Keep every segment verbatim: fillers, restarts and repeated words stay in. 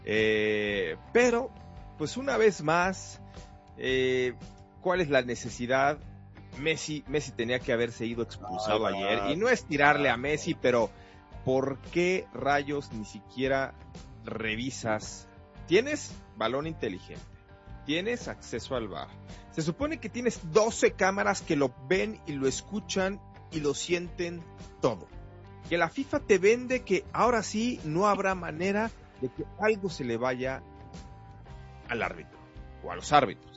Eh, pero, pues una vez más, eh, ¿cuál es la necesidad? Messi, Messi tenía que haberse ido expulsado Ay, ayer, no, y no es tirarle no, a Messi, pero ¿por qué rayos ni siquiera revisas? Tienes balón inteligente, tienes acceso al V A R, se supone que tienes doce cámaras que lo ven y lo escuchan y lo sienten todo, que la FIFA te vende que ahora sí no habrá manera de que algo se le vaya al árbitro o a los árbitros.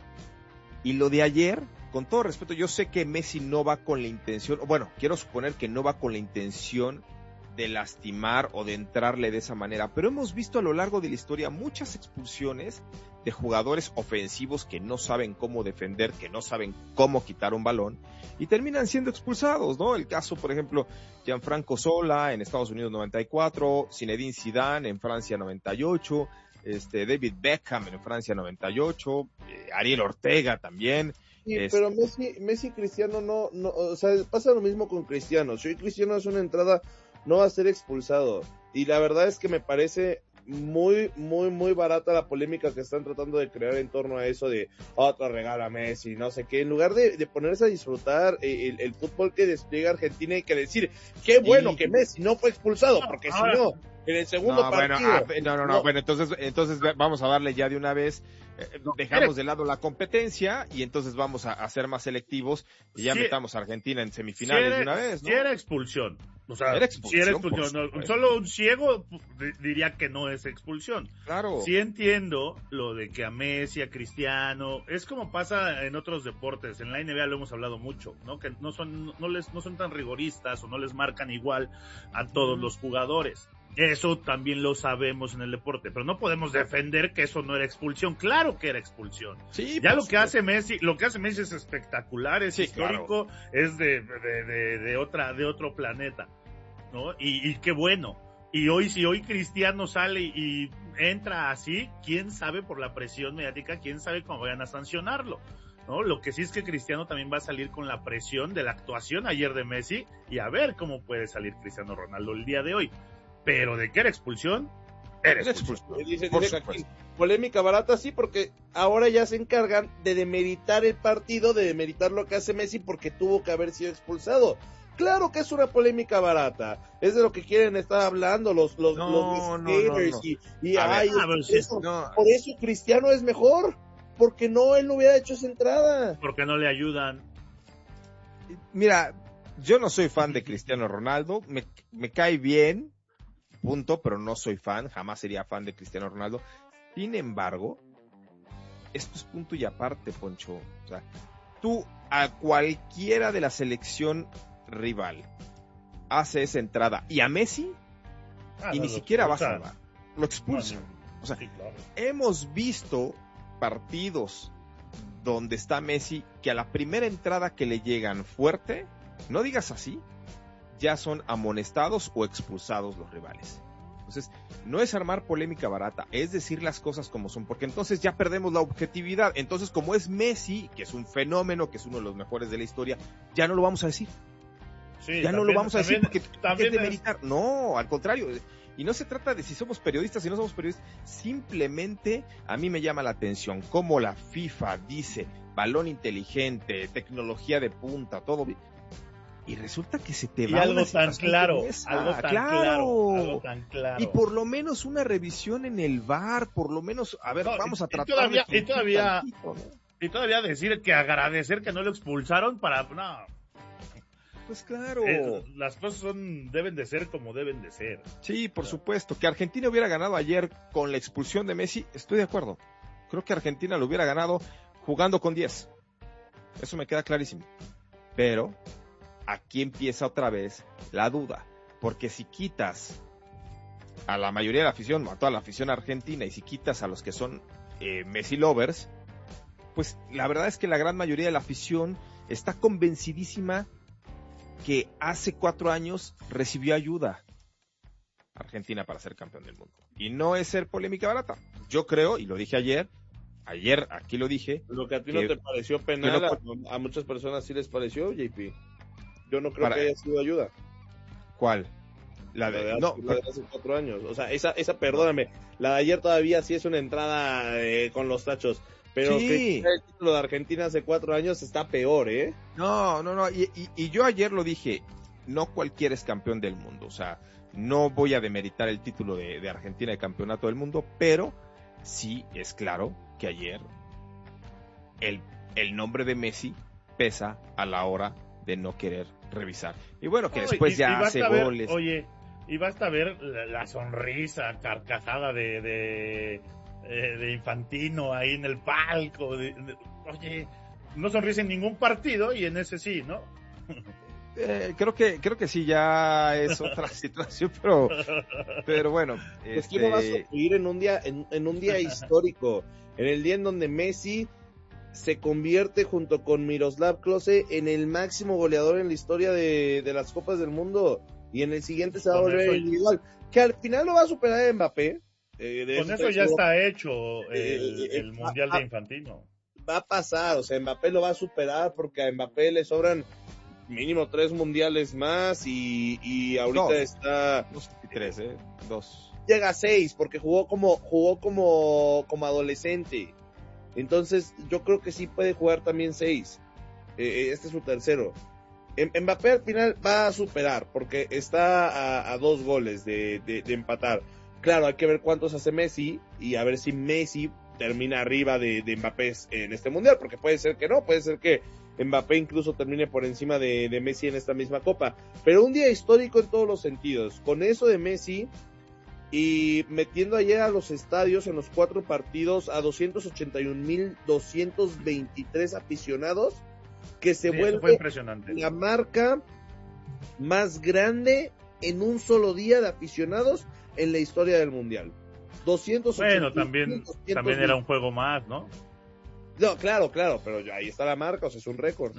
Y lo de ayer, con todo respeto, yo sé que Messi no va con la intención, bueno, quiero suponer que no va con la intención de lastimar o de entrarle de esa manera, pero hemos visto a lo largo de la historia muchas expulsiones de jugadores ofensivos que no saben cómo defender, que no saben cómo quitar un balón y terminan siendo expulsados, ¿no? El caso, por ejemplo, Gianfranco Zola en Estados Unidos noventa y cuatro, Zinedine Zidane en Francia noventa y ocho, este David Beckham en Francia noventa y ocho, eh, Ariel Ortega también. Sí, es... pero Messi, Messi y Cristiano no, no, o sea, pasa lo mismo con Cristiano. Si hoy Cristiano hace una entrada, no va a ser expulsado. Y la verdad es que me parece muy, muy, muy barata la polémica que están tratando de crear en torno a eso de otro regalo a Messi, no sé qué. En lugar de, de ponerse a disfrutar el, el fútbol que despliega Argentina, hay que decir, qué bueno sí. que Messi no fue expulsado, porque si no, en el segundo no, partido... Bueno, ah, no, no, no, no, bueno, entonces, entonces vamos a darle ya de una vez, eh, no, dejamos de lado la competencia y entonces vamos a, a ser más selectivos y ya sí, metamos a Argentina en semifinales si era, de una vez, ¿no? Si era expulsión, o sea, era expulsión, si era expulsión, no, solo un ciego diría que no es expulsión. Claro. Sí entiendo lo de que a Messi, a Cristiano, es como pasa en otros deportes, en la N B A lo hemos hablado mucho, ¿no? Que no son, no les, no son tan rigoristas o no les marcan igual a todos mm. los jugadores. Eso también lo sabemos en el deporte, pero no podemos defender que eso no era expulsión. Claro que era expulsión. Sí, ya pues, lo que hace Messi, lo que hace Messi es espectacular, es sí, histórico, claro. es de, de, de, de otra, de otro planeta, ¿no? Y, y qué bueno. Y hoy, si hoy Cristiano sale y entra así, quién sabe por la presión mediática, quién sabe cómo vayan a sancionarlo, ¿no? Lo que sí es que Cristiano también va a salir con la presión de la actuación ayer de Messi y a ver cómo puede salir Cristiano Ronaldo el día de hoy. Pero de que era expulsión, era expulsión. Dice, dice aquí, polémica barata, sí, porque ahora ya se encargan de demeritar el partido, de demeritar lo que hace Messi porque tuvo que haber sido expulsado. Claro que es una polémica barata, es de lo que quieren estar hablando los los, no, los no, no, no. y, y ay, ver, por, si eso, no. por eso Cristiano es mejor, porque no, él no hubiera hecho esa entrada. Porque no le ayudan. Mira, yo no soy fan de Cristiano Ronaldo, me, me cae bien, punto, pero no soy fan, jamás sería fan de Cristiano Ronaldo. Sin embargo, esto es punto y aparte, Poncho. O sea, tú a cualquiera de la selección rival hace esa entrada y a Messi ah, y no, ni siquiera va a salvar, lo expulsan. No, no. O sea, sí, claro. Hemos visto partidos donde está Messi que a la primera entrada que le llegan fuerte, no digas así, ya son amonestados o expulsados los rivales. Entonces, no es armar polémica barata, es decir las cosas como son, porque entonces ya perdemos la objetividad. Entonces, como es Messi, que es un fenómeno, que es uno de los mejores de la historia, ya no lo vamos a decir. Sí, ya también, no lo vamos a decir también, porque también es de demeritar. No, al contrario. Y no se trata de si somos periodistas, si no somos periodistas. Simplemente a mí me llama la atención cómo la FIFA dice balón inteligente, tecnología de punta, todo bien. Y resulta que se te va y algo tan claro, algo tan claro. claro, algo tan claro. Y por lo menos una revisión en el V A R, por lo menos, a ver, no, vamos a y, tratar y todavía, de y todavía, tantito, ¿no? y todavía decir que agradecer que no lo expulsaron para, no. Pues claro. Eh, las cosas son, deben de ser como deben de ser. Sí, por claro. supuesto. Que Argentina hubiera ganado ayer con la expulsión de Messi, estoy de acuerdo. Creo que Argentina lo hubiera ganado jugando con diez. Eso me queda clarísimo. Pero aquí empieza otra vez la duda, porque si quitas a la mayoría de la afición, a toda la afición argentina, y si quitas a los que son eh, Messi lovers, pues la verdad es que la gran mayoría de la afición está convencidísima que hace cuatro años recibió ayuda Argentina para ser campeón del mundo. Y no es ser polémica barata. Yo creo, y lo dije ayer, ayer aquí lo dije. Lo que a ti que, no te pareció penal, no, a, a muchas personas sí les pareció, J P. Yo no creo para, que haya sido ayuda. ¿Cuál? La de, la de, no, la de hace cuatro años. O sea, esa, esa, perdóname, la de ayer todavía sí es una entrada eh, con los tachos. Pero sí. Que el título de Argentina hace cuatro años está peor, ¿eh? No, no, no. Y, y, y yo ayer lo dije, no cualquiera es campeón del mundo. O sea, no voy a demeritar el título de, de Argentina de campeonato del mundo, pero sí es claro que ayer el, el nombre de Messi pesa a la hora de no querer revisar. Y bueno, que no, después y, ya y hace ver, goles. Oye, y basta ver la, la sonrisa carcajada de, de, de Infantino ahí en el palco. De, de, oye, no sonríe en ningún partido y en ese sí, ¿no? Eh, creo que creo que sí ya es otra situación, pero pero bueno, pues este... ¿quién va a sonreír en un día en, en un día histórico, en el día en donde Messi se convierte junto con Miroslav Klose en el máximo goleador en la historia de, de las Copas del Mundo, y en el siguiente se va a volver individual, que al final lo va a superar Mbappé. Eh, de con eso ya está hecho el, eh, el Mundial va, de Infantino. Va a pasar, o sea, Mbappé lo va a superar porque a Mbappé le sobran mínimo tres mundiales más y, y ahorita dos, está... Dos y tres, ¿eh? Dos. Llega a seis porque jugó como, jugó como, como adolescente. Entonces, yo creo que sí puede jugar también seis. Eh, este es su tercero. Mbappé al final va a superar, porque está a, a dos goles de, de, de empatar. Claro, hay que ver cuántos hace Messi, y a ver si Messi termina arriba de, de Mbappé en este Mundial, porque puede ser que no, puede ser que Mbappé incluso termine por encima de, de Messi en esta misma Copa. Pero un día histórico en todos los sentidos. Con eso de Messi... y metiendo ayer a los estadios en los cuatro partidos a doscientos ochenta y un mil doscientos veintitrés aficionados, que se sí, vuelve la marca más grande en un solo día de aficionados en la historia del Mundial. doscientos ochenta Bueno, también, también era un juego más, ¿no? No, claro, claro, pero ahí está la marca, o sea, es un récord.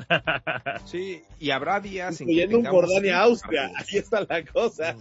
Sí, y habrá días en que tengamos... un Jordania-Austria, ahí está la cosa.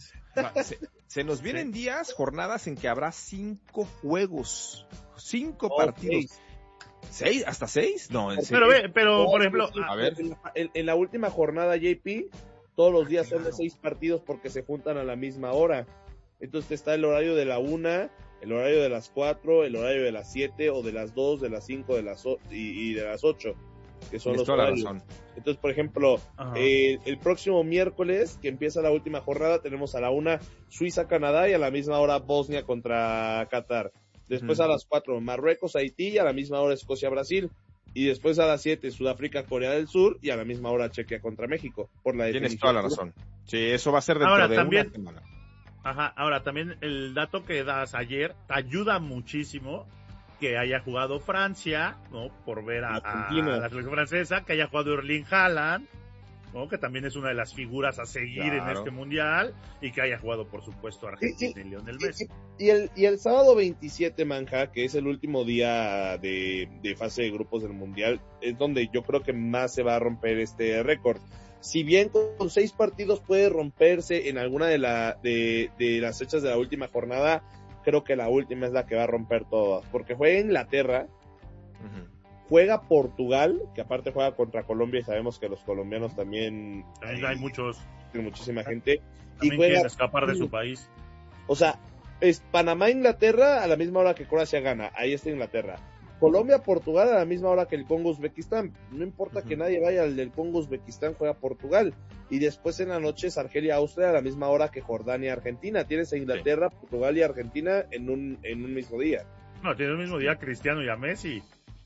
Se, se nos vienen sí. días, jornadas en que habrá cinco juegos, cinco oh, partidos. Seis. ¿Seis? ¿Hasta seis? No, en Pero, ve, pero oh, por ejemplo, sí, a ver. En la, en, en la última jornada, J P, todos los días claro. son de seis partidos porque se juntan a la misma hora. Entonces está el horario de la una, el horario de las cuatro, el horario de las siete, o de las dos, de las cinco, de las o- y, y de las ocho, que son Tienes los horarios. La razón. Entonces, por ejemplo, eh, el próximo miércoles, que empieza la última jornada, tenemos a la una Suiza-Canadá y a la misma hora Bosnia contra Qatar. Después uh-huh. a las cuatro Marruecos-Haití y a la misma hora Escocia-Brasil. Y después a las siete Sudáfrica-Corea del Sur y a la misma hora Chequia contra México. Por la Tienes toda la razón. Sí, eso va a ser dentro ahora, de también, una semana. Ajá, ahora también el dato que das ayer te ayuda muchísimo que haya jugado Francia, ¿no? Por ver a, a, a la selección francesa, que haya jugado Erling Haaland, ¿no? Que también es una de las figuras a seguir claro. en este mundial, y que haya jugado, por supuesto, Argentina y, y, y Lionel Messi. Y, y, el, y el sábado veintisiete, Manja, que es el último día de, de fase de grupos del mundial, es donde yo creo que más se va a romper este récord. Si bien con seis partidos puede romperse en alguna de, la, de, de las fechas de la última jornada, creo que la última es la que va a romper todas, porque juega Inglaterra, uh-huh. juega Portugal, que aparte juega contra Colombia, y sabemos que los colombianos también... Hay, hay muchos. Tiene muchísima gente. También y juega, quieren escapar de su país. O sea, es Panamá-Inglaterra a la misma hora que Croacia gana, ahí está Inglaterra. Colombia-Portugal a la misma hora que el Congo-Uzbekistán. No importa uh-huh. que nadie vaya al del Congo-Uzbekistán, juega Portugal. Y después en la noche es Argelia-Austria a la misma hora que Jordania-Argentina. Tienes a Inglaterra, sí. Portugal y Argentina en un, en un mismo día. No, tiene el mismo día a Cristiano y a Messi.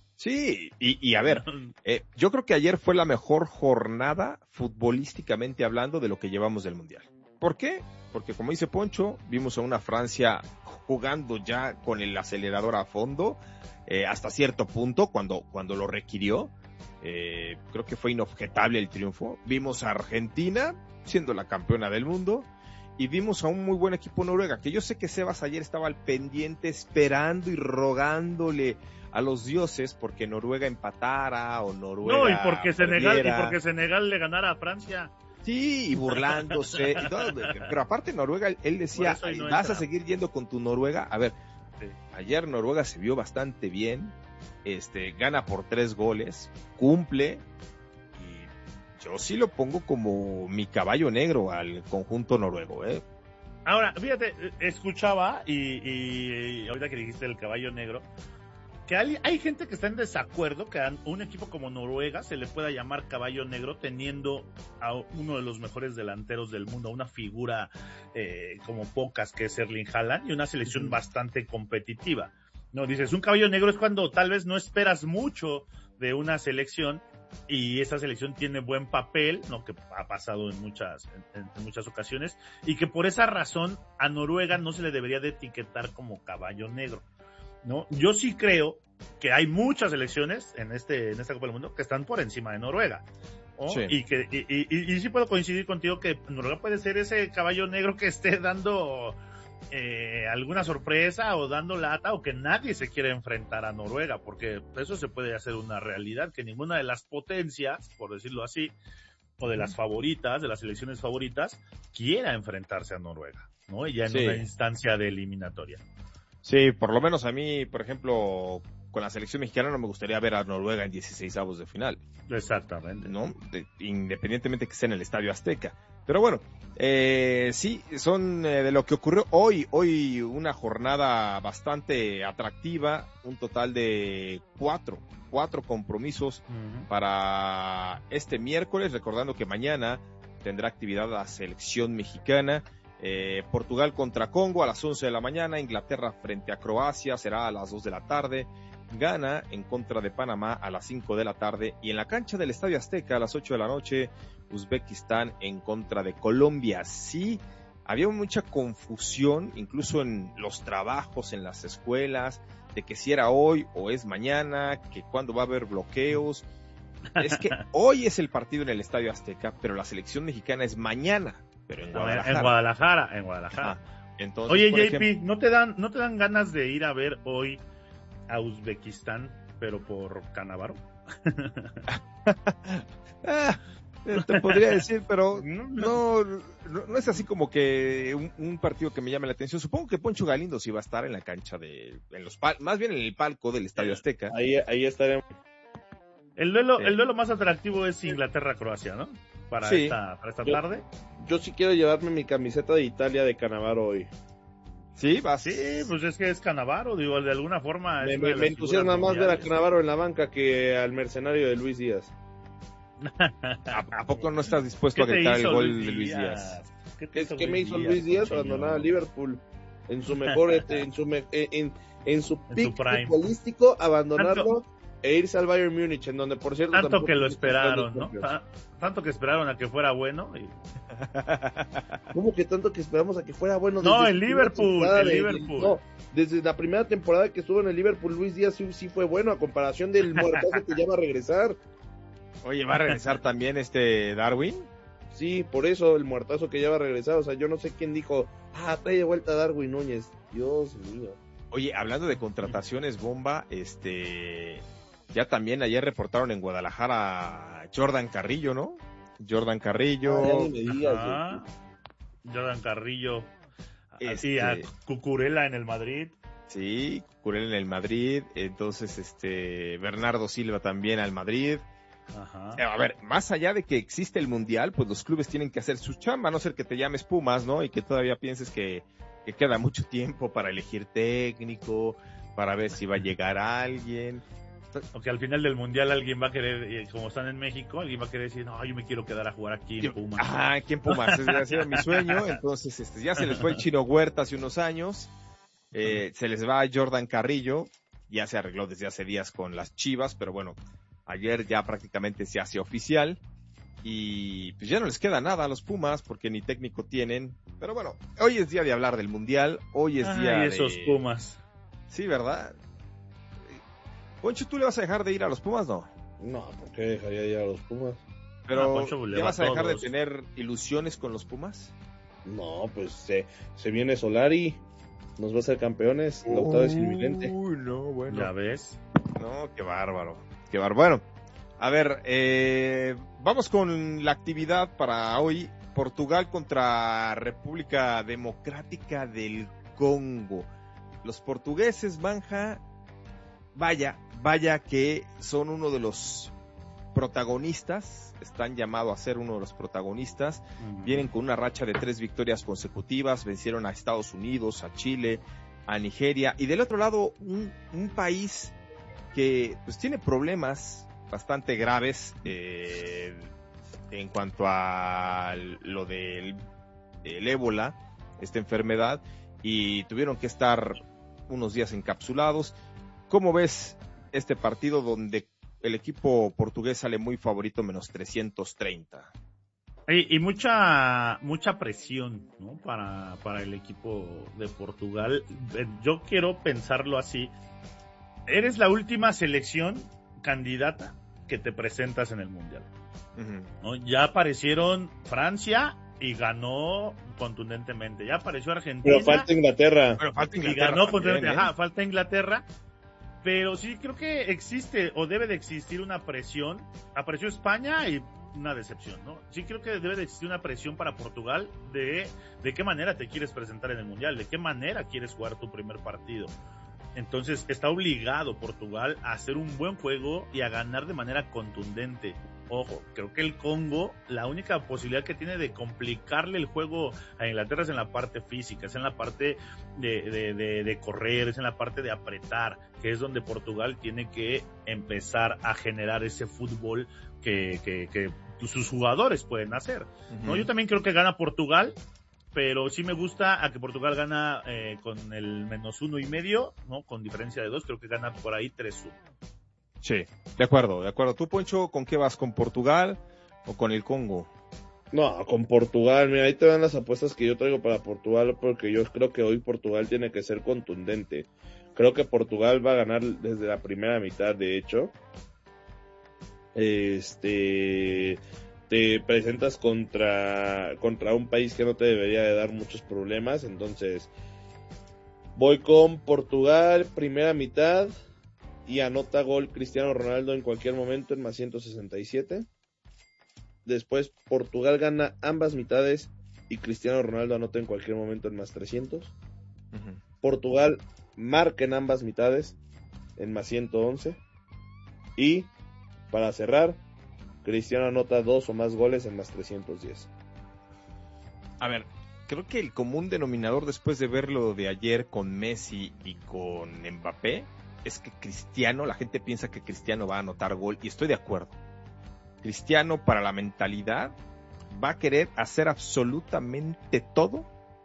Sí, y, y a ver, eh, yo creo que ayer fue la mejor jornada futbolísticamente hablando de lo que llevamos del Mundial. ¿Por qué? Porque como dice Poncho, vimos a una Francia jugando ya con el acelerador a fondo, eh, hasta cierto punto, cuando, cuando lo requirió. Eh, creo que fue inobjetable el triunfo. Vimos a Argentina siendo la campeona del mundo, y vimos a un muy buen equipo Noruega, que yo sé que Sebas ayer estaba al pendiente esperando y rogándole a los dioses porque Noruega empatara o Noruega no, y porque Senegal, y porque Senegal le ganara a Francia. Sí, y burlándose y todo, pero aparte Noruega, él decía, no vas a seguir yendo con tu Noruega. A ver, sí. Ayer Noruega se vio bastante bien, este, gana por tres goles, cumple, y yo sí lo pongo como mi caballo negro al conjunto noruego, ¿eh? Ahora, fíjate, escuchaba, y, y, y ahorita que dijiste el caballo negro, que hay, hay gente que está en desacuerdo que a un equipo como Noruega se le pueda llamar caballo negro teniendo a uno de los mejores delanteros del mundo, una figura eh, como pocas que es Erling Haaland y una selección uh-huh. bastante competitiva. No, dices, un caballo negro es cuando tal vez no esperas mucho de una selección y esa selección tiene buen papel, ¿no? Que ha pasado en muchas, en, en muchas ocasiones, y que por esa razón a Noruega no se le debería de etiquetar como caballo negro, ¿no? Yo sí creo que hay muchas selecciones en este, en esta Copa del Mundo que están por encima de Noruega, ¿no? Sí. Y que, y, y, y, y sí puedo coincidir contigo que Noruega puede ser ese caballo negro que esté dando Eh, alguna sorpresa o dando lata, o que nadie se quiere enfrentar a Noruega, porque eso se puede hacer una realidad, que ninguna de las potencias, por decirlo así, o de las favoritas, de las selecciones favoritas, quiera enfrentarse a Noruega, ¿no? Y ya en sí. una instancia de eliminatoria. Sí, por lo menos a mí, por ejemplo, con la selección mexicana no me gustaría ver a Noruega en dieciseisavos de final. Exactamente. ¿No? De, independientemente que esté en el Estadio Azteca. Pero bueno, eh, sí, son eh, de lo que ocurrió hoy, hoy una jornada bastante atractiva, un total de cuatro, cuatro compromisos uh-huh. para este miércoles, recordando que mañana tendrá actividad la selección mexicana, eh, Portugal contra Congo a las once de la mañana, Inglaterra frente a Croacia será a las dos de la tarde, Ghana en contra de Panamá a las cinco de la tarde, y en la cancha del Estadio Azteca a las ocho de la noche, Uzbekistán en contra de Colombia. Sí, había mucha confusión, incluso en los trabajos, en las escuelas, de que si era hoy o es mañana, que cuándo va a haber bloqueos. Es que hoy es el partido en el Estadio Azteca, pero la selección mexicana es mañana, pero en Guadalajara. En Guadalajara, en Guadalajara. Ajá. Entonces, oye, J P, ejemplo, ¿no te dan, no te dan ganas de ir a ver hoy a Uzbekistán, pero por Canavaro? ah, te podría decir, pero no, no, no, no es así como que un, un partido que me llame la atención. Supongo que Poncho Galindo sí va a estar en la cancha de, en los pal- más bien en el palco del Estadio Azteca. Ahí, ahí estaremos. El duelo, sí. el duelo más atractivo es Inglaterra-Croacia, ¿no? Para sí. esta, para esta yo, tarde. Yo sí quiero llevarme mi camiseta de Italia de Cannavaro hoy. Sí, vas. Sí, pues es que es Cannavaro, digo, de alguna forma. Me, es me, me entusiasma más ver a Cannavaro en la banca que al mercenario de Luis Díaz. ¿A, ¿A poco no estás dispuesto a gritar el gol Luis de Luis Díaz? Díaz? ¿Qué, ¿Qué me hizo Díaz, Luis Díaz? Abandonar a Liverpool en su mejor, en su me, en, en su pick futbolístico, abandonarlo tanto, e irse al Bayern Múnich, en donde por cierto tanto que lo esperaron, ¿no? Tanto que esperaron a que fuera bueno. Y... ¿Cómo que tanto que esperamos a que fuera bueno? No, el Liverpool, el de, Liverpool. No, desde la primera temporada que estuvo en el Liverpool, Luis Díaz sí, sí fue bueno a comparación del muertazo que ya va a regresar. Oye, ¿va a regresar también este Darwin? Sí, por eso el muertazo que ya va a regresar. O sea, yo no sé quién dijo, ah, trae de vuelta a Darwin Núñez. Dios mío. Oye, hablando de contrataciones bomba, este, ya también ayer reportaron en Guadalajara a Jordan Carrillo, ¿no? Jordan Carrillo. Ah, ya ni me digas, ah, Jordan Carrillo. Este, a Cucurella en el Madrid. Sí, Cucurella en el Madrid. Entonces, este, Bernardo Silva también al Madrid. Ajá. A ver, más allá de que existe el Mundial, pues los clubes tienen que hacer su chamba, a no ser que te llames Pumas, ¿no? Y que todavía pienses que, que queda mucho tiempo para elegir técnico, para ver si va a llegar alguien. O que al final del Mundial alguien va a querer, como están en México, alguien va a querer decir, no, yo me quiero quedar a jugar aquí en Pumas. Ajá, aquí en Pumas, ese ha sido mi sueño. Entonces, este, ya se les fue el Chino Huerta hace unos años, eh, se les va a Jordan Carrillo, ya se arregló desde hace días con las Chivas, pero bueno, ayer ya prácticamente se hace oficial y pues ya no les queda nada a los Pumas porque ni técnico tienen. Pero bueno, hoy es día de hablar del Mundial, hoy es Ay, día esos de... Pumas. Sí, ¿verdad? Poncho, ¿tú le vas a dejar de ir a los Pumas, no? No, ¿por qué dejaría de ir a los Pumas? Pero, ah, Poncho, ¿ya vas a dejar de tener ilusiones con los Pumas? No, pues se, se viene Solari, nos va a hacer campeones, la octava es inminente. Uy, no, bueno. ¿Ya ves? No, qué bárbaro. Qué bárbaro. Bueno, a ver, eh, vamos con la actividad para hoy. Portugal contra República Democrática del Congo. Los portugueses, Banja, vaya, vaya que son uno de los protagonistas, están llamados a ser uno de los protagonistas, uh-huh. Vienen con una racha de tres victorias consecutivas, vencieron a Estados Unidos, a Chile, a Nigeria, y del otro lado un, un país que pues tiene problemas bastante graves eh, en cuanto a lo del el ébola, esta enfermedad, y tuvieron que estar unos días encapsulados. ¿Cómo ves este partido donde el equipo portugués sale muy favorito, menos trescientos treinta? Y, y mucha mucha presión, ¿no? Para, para el equipo de Portugal. Yo quiero pensarlo así. Eres la última selección candidata que te presentas en el Mundial. Uh-huh. ¿No? Ya aparecieron Francia y ganó contundentemente. Ya apareció Argentina. Pero falta Inglaterra. Pero falta Inglaterra. Y ganó contundentemente. ¿eh? Ajá, falta Inglaterra. Pero sí creo que existe o debe de existir una presión. Apareció España y una decepción, ¿no? Sí creo que debe de existir una presión para Portugal de de qué manera te quieres presentar en el Mundial, de qué manera quieres jugar tu primer partido. Entonces está obligado Portugal a hacer un buen juego y a ganar de manera contundente. Ojo, creo que el Congo, la única posibilidad que tiene de complicarle el juego a Inglaterra es en la parte física, es en la parte de, de, de, de correr, es en la parte de apretar, que es donde Portugal tiene que empezar a generar ese fútbol que, que, que sus jugadores pueden hacer. Uh-huh. ¿No? Yo también creo que gana Portugal, pero sí me gusta a que Portugal gana eh, con el menos uno y medio, ¿no? Con diferencia de dos, creo que gana por ahí tres uno. Sí, de acuerdo, de acuerdo. ¿Tú, Poncho, con qué vas? ¿Con Portugal o con el Congo? No, con Portugal. Mira, ahí te dan las apuestas que yo traigo para Portugal, porque yo creo que hoy Portugal tiene que ser contundente. Creo que Portugal va a ganar desde la primera mitad, de hecho. Este... te presentas contra contra un país que no te debería de dar muchos problemas, entonces voy con Portugal, primera mitad, y anota gol Cristiano Ronaldo en cualquier momento en más ciento sesenta y siete. Después Portugal gana ambas mitades y Cristiano Ronaldo anota en cualquier momento en más trescientos. Uh-huh. Portugal marca en ambas mitades en más ciento once. Y para cerrar, Cristiano anota dos o más goles en más trescientos diez. A ver, creo que el común denominador después de ver lo de ayer con Messi y con Mbappé es que Cristiano, la gente piensa que Cristiano va a anotar gol, y estoy de acuerdo. Cristiano, para la mentalidad, va a querer hacer absolutamente todo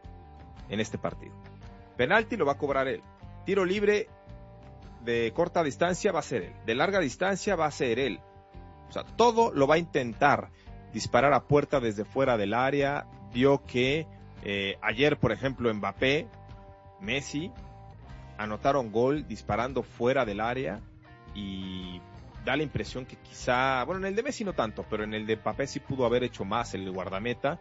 en este partido. Penalti lo va a cobrar él. Tiro libre de corta distancia va a ser él. De larga distancia va a ser él. O sea, todo lo va a intentar. Disparar a puerta desde fuera del área. Vio que eh, ayer, por ejemplo, Mbappé, Messi, anotaron gol disparando fuera del área, y da la impresión que quizá, bueno, en el de Messi no tanto, pero en el de Mbappé sí pudo haber hecho más el guardameta.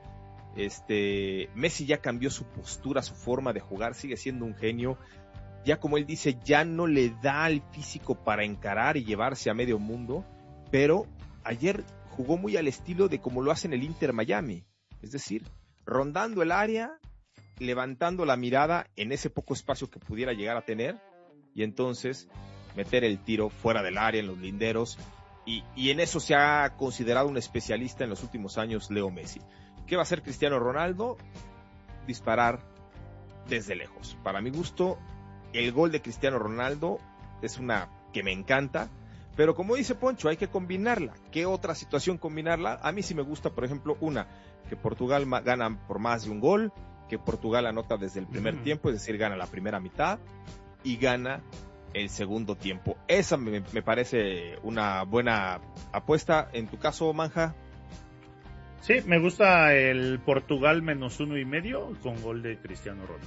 Este, Messi ya cambió su postura, su forma de jugar, sigue siendo un genio. Ya como él dice, ya no le da el físico para encarar y llevarse a medio mundo, pero ayer jugó muy al estilo de como lo hace en el Inter Miami, es decir, rondando el área, levantando la mirada en ese poco espacio que pudiera llegar a tener, y entonces meter el tiro fuera del área, en los linderos, y, y en eso se ha considerado un especialista en los últimos años Leo Messi. ¿Qué va a hacer Cristiano Ronaldo? Disparar desde lejos. Para mi gusto, el gol de Cristiano Ronaldo es una que me encanta, pero como dice Poncho, hay que combinarla. ¿Qué otra situación combinarla? A mí sí me gusta, por ejemplo, una, que Portugal ma- gana por más de un gol, que Portugal anota desde el primer mm. tiempo, es decir, gana la primera mitad y gana el segundo tiempo. Esa me, me parece una buena apuesta. En tu caso, Manja. Sí, me gusta el Portugal menos uno y medio con gol de Cristiano Ronaldo.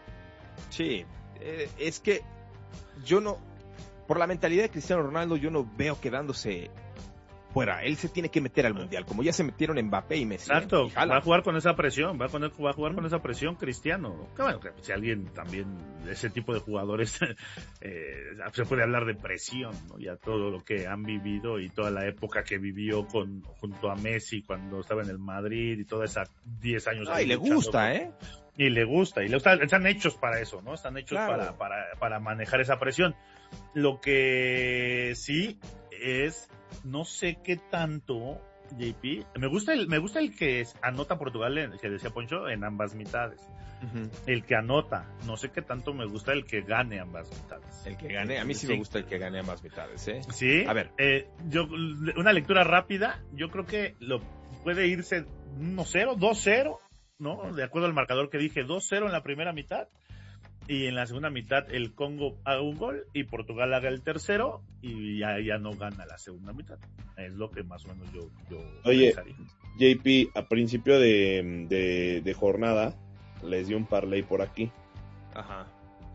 Sí, eh, es que yo no, por la mentalidad de Cristiano Ronaldo, yo no veo quedándose fuera. Él se tiene que meter al Mundial, como ya se metieron Mbappé y Messi. Exacto, y va a jugar con esa presión, va a, poner, va a jugar con esa presión Cristiano. Claro, que si alguien también, ese tipo de jugadores, eh, se puede hablar de presión, ¿no? Ya todo lo que han vivido y toda la época que vivió con junto a Messi cuando estaba en el Madrid y toda esa diez años. Ay, le gusta, con, ¿eh? Y le gusta, y le gusta, están hechos para eso, ¿no? Están hechos claro. para, para, para manejar esa presión. Lo que sí es no sé qué tanto, J P, me gusta el, me gusta el que anota Portugal, el que decía Poncho, en ambas mitades. Uh-huh. El que anota, no sé qué tanto me gusta el que gane ambas mitades. El que gane, a mí sí, sí. me gusta el que gane ambas mitades, ¿eh? Sí, a ver. Eh, yo, una lectura rápida, yo creo que lo puede irse uno cero, dos cero, ¿no? De acuerdo al marcador que dije, dos cero en la primera mitad. Y en la segunda mitad el Congo haga un gol y Portugal haga el tercero y ya, ya no gana la segunda mitad. Es lo que más o menos yo, yo Oye, pensaría. J P, a principio de, de, de jornada les di un parlay por aquí. Ajá.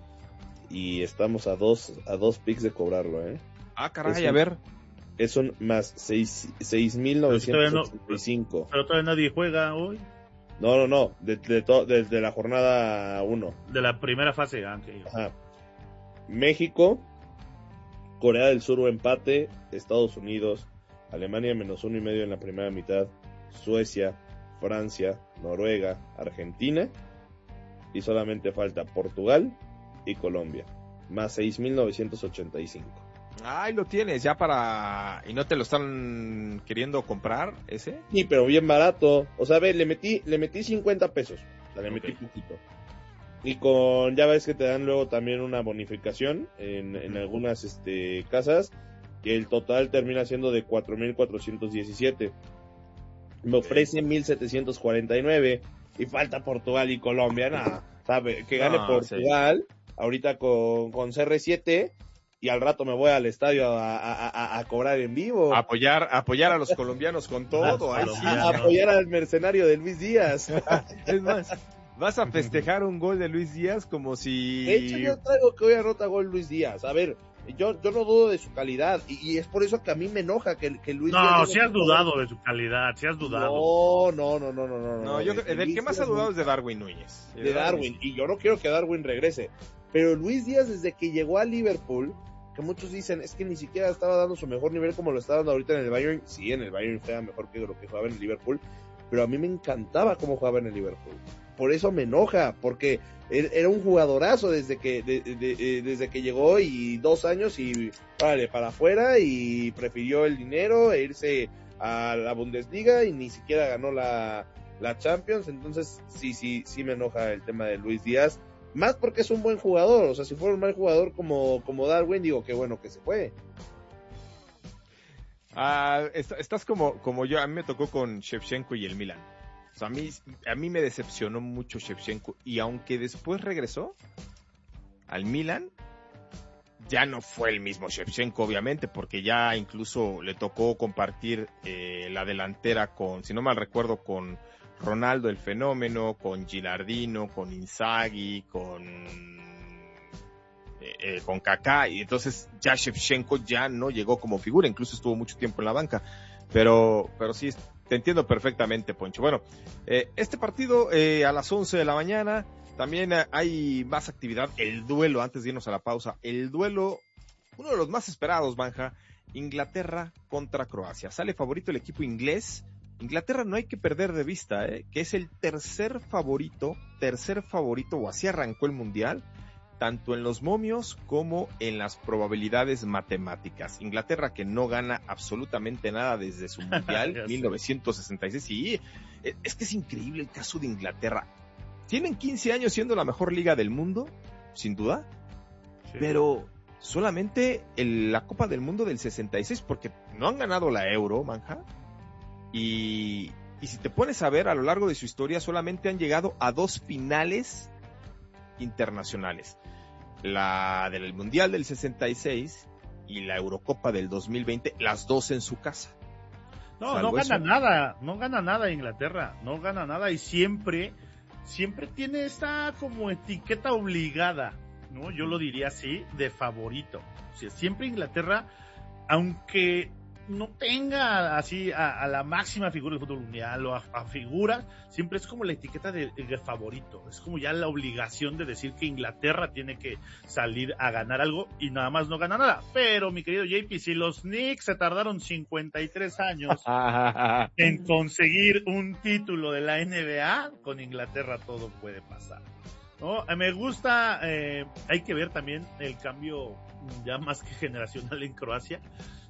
Y estamos a dos, a dos picks de cobrarlo, ¿eh? Ah, caray, un, a ver. Es un más seis mil novecientos ochenta y cinco. Pero todavía nadie juega hoy. No, no, no, desde de, de, de la jornada uno. De la primera fase, okay. Ajá. México, Corea del Sur o empate, Estados Unidos, Alemania menos uno y medio en la primera mitad, Suecia, Francia, Noruega, Argentina, y solamente falta Portugal y Colombia, más seis mil novecientos ochenta y cinco. Ay, lo tienes ya para... ¿Y no te lo están queriendo comprar ese? Sí, pero bien barato. O sea, a ver, le metí, le metí cincuenta pesos. O sea, le metí okay. poquito. Y con, ya ves que te dan luego también una bonificación en, en algunas este, casas, que el total termina siendo de cuatro mil cuatrocientos diecisiete. Me ofrece mil setecientos cuarenta y nueve y falta Portugal y Colombia. Nada, sabe, que gane no, Portugal sí. ahorita con, con C R siete. Y al rato me voy al estadio a, a, a, a cobrar en vivo. A apoyar, a apoyar a los colombianos con todo. Ay, sí. A apoyar al mercenario de Luis Díaz. Es más, vas a festejar un gol de Luis Díaz como si... De hecho, yo traigo que hoy anota gol Luis Díaz. A ver, yo, yo no dudo de su calidad. Y, y es por eso que a mí me enoja que, que Luis no, Díaz... No, si has dudado de su calidad, si has dudado. No, no, no, no, no. No, no, no yo, el, el que más ha dudado es de Darwin Núñez. De, de Darwin. Darwin. Y yo no quiero que Darwin regrese. Pero Luis Díaz, desde que llegó a Liverpool... que muchos dicen, es que ni siquiera estaba dando su mejor nivel como lo está dando ahorita en el Bayern. Sí, en el Bayern fue mejor que lo que jugaba en el Liverpool, pero a mí me encantaba cómo jugaba en el Liverpool. Por eso me enoja, porque era un jugadorazo desde que de, de, de, desde que llegó y dos años y vale, para afuera y prefirió el dinero e irse a la Bundesliga y ni siquiera ganó la, la Champions. Entonces sí, sí, sí me enoja el tema de Luis Díaz. Más porque es un buen jugador, o sea, si fuera un mal jugador como, como Darwin, digo, qué bueno que se fue. Ah, estás como, como yo, a mí me tocó con Shevchenko y el Milan. O sea, a mí, a mí me decepcionó mucho Shevchenko, y aunque después regresó al Milan, ya no fue el mismo Shevchenko, obviamente, porque ya incluso le tocó compartir eh, la delantera con, si no mal recuerdo, con Ronaldo el Fenómeno, con Gilardino, con Inzaghi, con eh, eh, con Kaká, y entonces ya Shevchenko ya no llegó como figura, incluso estuvo mucho tiempo en la banca, pero pero sí, te entiendo perfectamente, Poncho. Bueno, eh, este partido eh, a las once de la mañana, también hay más actividad, el duelo, antes de irnos a la pausa, el duelo, uno de los más esperados, Banja, Inglaterra contra Croacia. Sale favorito el equipo inglés. Inglaterra no hay que perder de vista, ¿eh? que es el tercer favorito, tercer favorito, o así arrancó el Mundial, tanto en los momios como en las probabilidades matemáticas. Inglaterra que no gana absolutamente nada desde su Mundial, mil novecientos sesenta y seis, sí, es que es increíble el caso de Inglaterra. Tienen quince años siendo la mejor liga del mundo, sin duda, sí. pero solamente el, la Copa del Mundo del sesenta y seis, porque no han ganado la Euro, Manja. Y, y si te pones a ver, a lo largo de su historia solamente han llegado a dos finales internacionales, la del Mundial del sesenta y seis y la Eurocopa del dos mil veinte, las dos en su casa. No, Salvo no gana eso. nada, no gana nada Inglaterra, no gana nada y siempre, siempre tiene esta como etiqueta obligada, ¿no? Yo lo diría así, de favorito. O sea, siempre Inglaterra, aunque no tenga así a, a la máxima figura del fútbol mundial o a, a figuras, siempre es como la etiqueta de, de favorito, es como ya la obligación de decir que Inglaterra tiene que salir a ganar algo y nada más no gana nada. Pero mi querido J P, si los Knicks se tardaron cincuenta y tres años en conseguir un título de la N B A, con Inglaterra todo puede pasar, ¿no? Me gusta, eh, hay que ver también el cambio ya más que generacional en Croacia.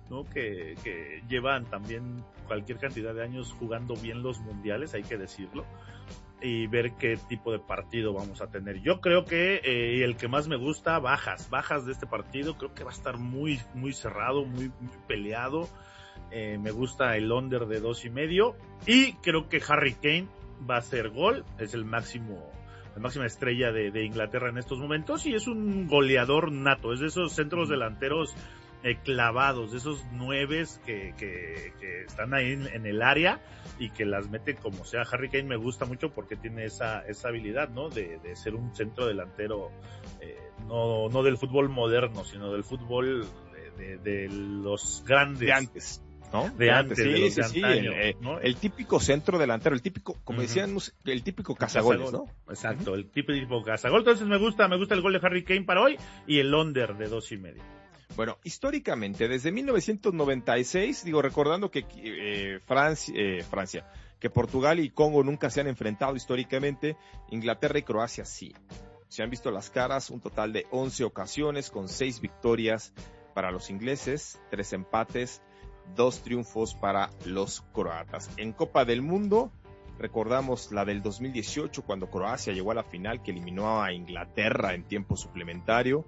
¿no? Que, que llevan también cualquier cantidad de años jugando bien los mundiales, hay que decirlo, y ver qué tipo de partido vamos a tener. Yo creo que eh, el que más me gusta, bajas, bajas de este partido, creo que va a estar muy, muy cerrado, muy, muy peleado. Eh, me gusta el under de dos y medio, y creo que Harry Kane va a ser gol, es el máximo, la máxima estrella de, de Inglaterra en estos momentos, y es un goleador nato, es de esos centros delanteros eh, clavados, de esos nueves que, que, que están ahí en, en el área y que las mete como sea. Harry Kane me gusta mucho porque tiene esa, esa habilidad, ¿no? De, de ser un centro delantero, eh, no, no del fútbol moderno, sino del fútbol de, de, de los grandes. De antes. ¿No? De antes, sí, de los sí, de sí, antaño, el, ¿no? el típico centro delantero, el típico, como uh-huh. decían, el típico cazagoles, ¿no? Exacto, uh-huh. el típico cazagol. Entonces me gusta, me gusta el gol de Harry Kane para hoy y el under de dos y medio. Bueno, históricamente, desde mil novecientos noventa y seis, digo, recordando que eh, Francia, eh, Francia, que Portugal y Congo nunca se han enfrentado históricamente, Inglaterra y Croacia sí. Se han visto las caras, un total de once ocasiones con seis victorias para los ingleses, tres empates, dos triunfos para los croatas. En Copa del Mundo, recordamos la del dos mil dieciocho, cuando Croacia llegó a la final, que eliminó a Inglaterra en tiempo suplementario,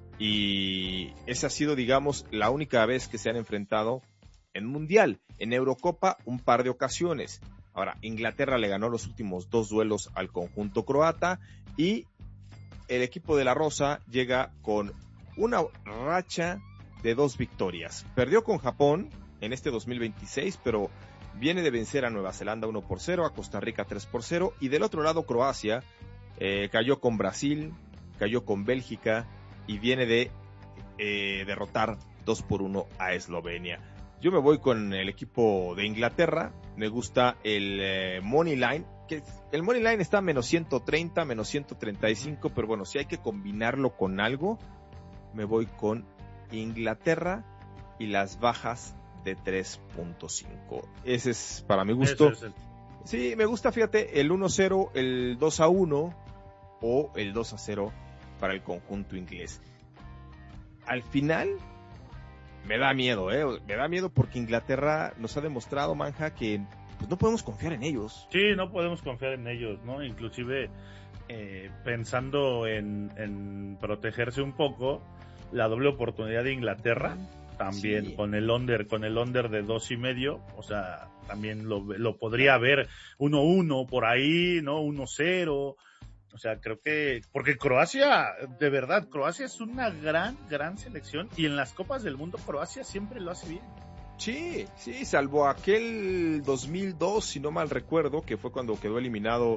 y esa ha sido, digamos, la única vez que se han enfrentado en Mundial. En Eurocopa, un par de ocasiones. Ahora, Inglaterra le ganó los últimos dos duelos al conjunto croata, y el equipo de la Rosa llega con una racha de dos victorias. Perdió con Japón en este dos mil veintiséis, pero viene de vencer a Nueva Zelanda uno por cero, a Costa Rica tres por cero, y del otro lado Croacia eh, cayó con Brasil, cayó con Bélgica, y viene de eh, derrotar dos por uno a Eslovenia. Yo me voy con el equipo de Inglaterra, me gusta el eh, Money Line, que el Money Line está a menos ciento treinta, menos ciento treinta y cinco, pero bueno, si hay que combinarlo con algo, me voy con Inglaterra y las bajas de tres punto cinco. Ese es para mi gusto. Es el... Sí, me gusta, fíjate, el uno cero, el dos a uno o el dos a cero para el conjunto inglés. Al final me da miedo, ¿eh? Me da miedo porque Inglaterra nos ha demostrado, Manja, que pues no podemos confiar en ellos. Sí, no podemos confiar en ellos, ¿no? Inclusive eh, pensando en, en protegerse un poco, la doble oportunidad de Inglaterra también, sí, con el under, con el under de dos y medio, o sea, también lo, lo podría haber uno uno por ahí, ¿no? uno cero. O sea, creo que, porque Croacia, de verdad, Croacia es una gran, gran selección, y en las Copas del Mundo Croacia siempre lo hace bien. Sí, sí, salvo aquel dos mil dos, si no mal recuerdo, que fue cuando quedó eliminado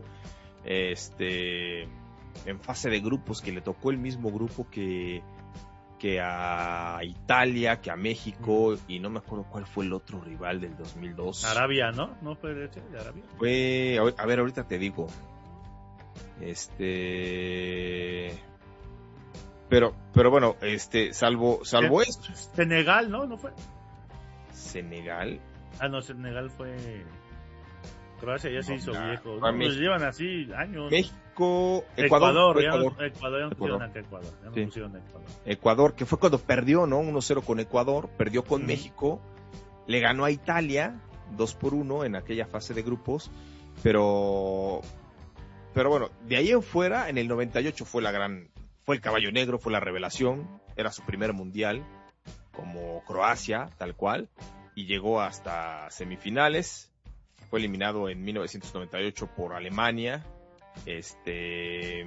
este en fase de grupos, que le tocó el mismo grupo que, que a Italia, que a México, mm. y no me acuerdo cuál fue el otro rival del dos mil dos. Arabia, ¿no? ¿No fue de Arabia? Fue, a ver, ahorita te digo. Este, pero, pero bueno, este, salvo, salvo esto. Senegal, ¿no? ¿No fue? Senegal. Ah, no, Senegal fue. Croacia ya no, se hizo nah, viejo. No, nos llevan así años. México, Ecuador, Ecuador, Ecuador, Ecuador, ya no pusieron acá Ecuador, ya no sí. pusieron Ecuador. Ecuador, que fue cuando perdió, ¿no? uno cero con Ecuador, perdió con mm. México, le ganó a Italia dos por uno en aquella fase de grupos, pero Pero bueno, de ahí en fuera, en el noventa y ocho fue la gran, fue el caballo negro, fue la revelación, era su primer mundial, como Croacia, tal cual, y llegó hasta semifinales, fue eliminado en mil novecientos noventa y ocho por Alemania, este,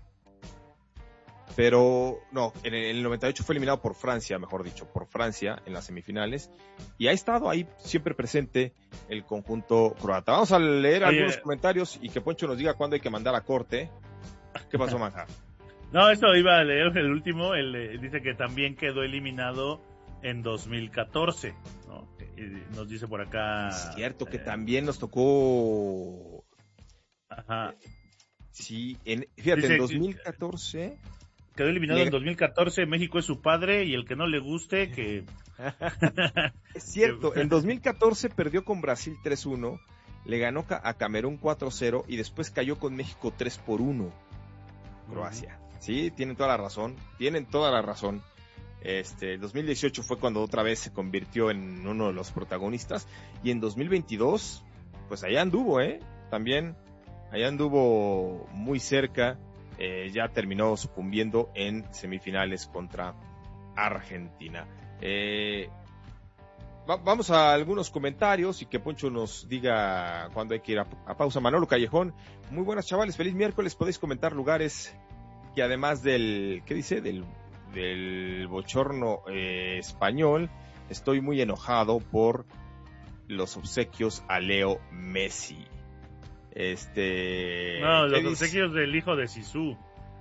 pero, no, en el noventa y ocho fue eliminado por Francia, mejor dicho, por Francia en las semifinales, y ha estado ahí siempre presente el conjunto croata. Vamos a leer Oye, algunos comentarios y que Poncho nos diga cuándo hay que mandar a corte. ¿Qué pasó, Manja? No, esto iba a leer el último, él dice que también quedó eliminado en dos mil catorce, ¿no? Y nos dice por acá... Es cierto que eh, también nos tocó... Ajá. Sí, en, fíjate, dice, en dos mil catorce... Quedó eliminado le... en dos mil catorce, México es su padre, y el que no le guste, que... Es cierto, en dos mil catorce perdió con Brasil tres uno, le ganó a Camerún cuatro cero, y después cayó con México tres por uno, Croacia. Uh-huh. Sí, tienen toda la razón, tienen toda la razón. Este, dos mil dieciocho fue cuando otra vez se convirtió en uno de los protagonistas, y en dos mil veintidós, pues allá anduvo, ¿eh? También, allá anduvo muy cerca, eh, ya terminó sucumbiendo en semifinales contra Argentina. Eh, va, vamos a algunos comentarios y que Poncho nos diga cuándo hay que ir a, a pausa. Manolo Callejón, muy buenas chavales, feliz miércoles, podéis comentar lugares que además del, ¿qué dice? Del del bochorno eh, español, estoy muy enojado por los obsequios a Leo Messi. Este... No, los dice? obsequios del hijo de Zizou.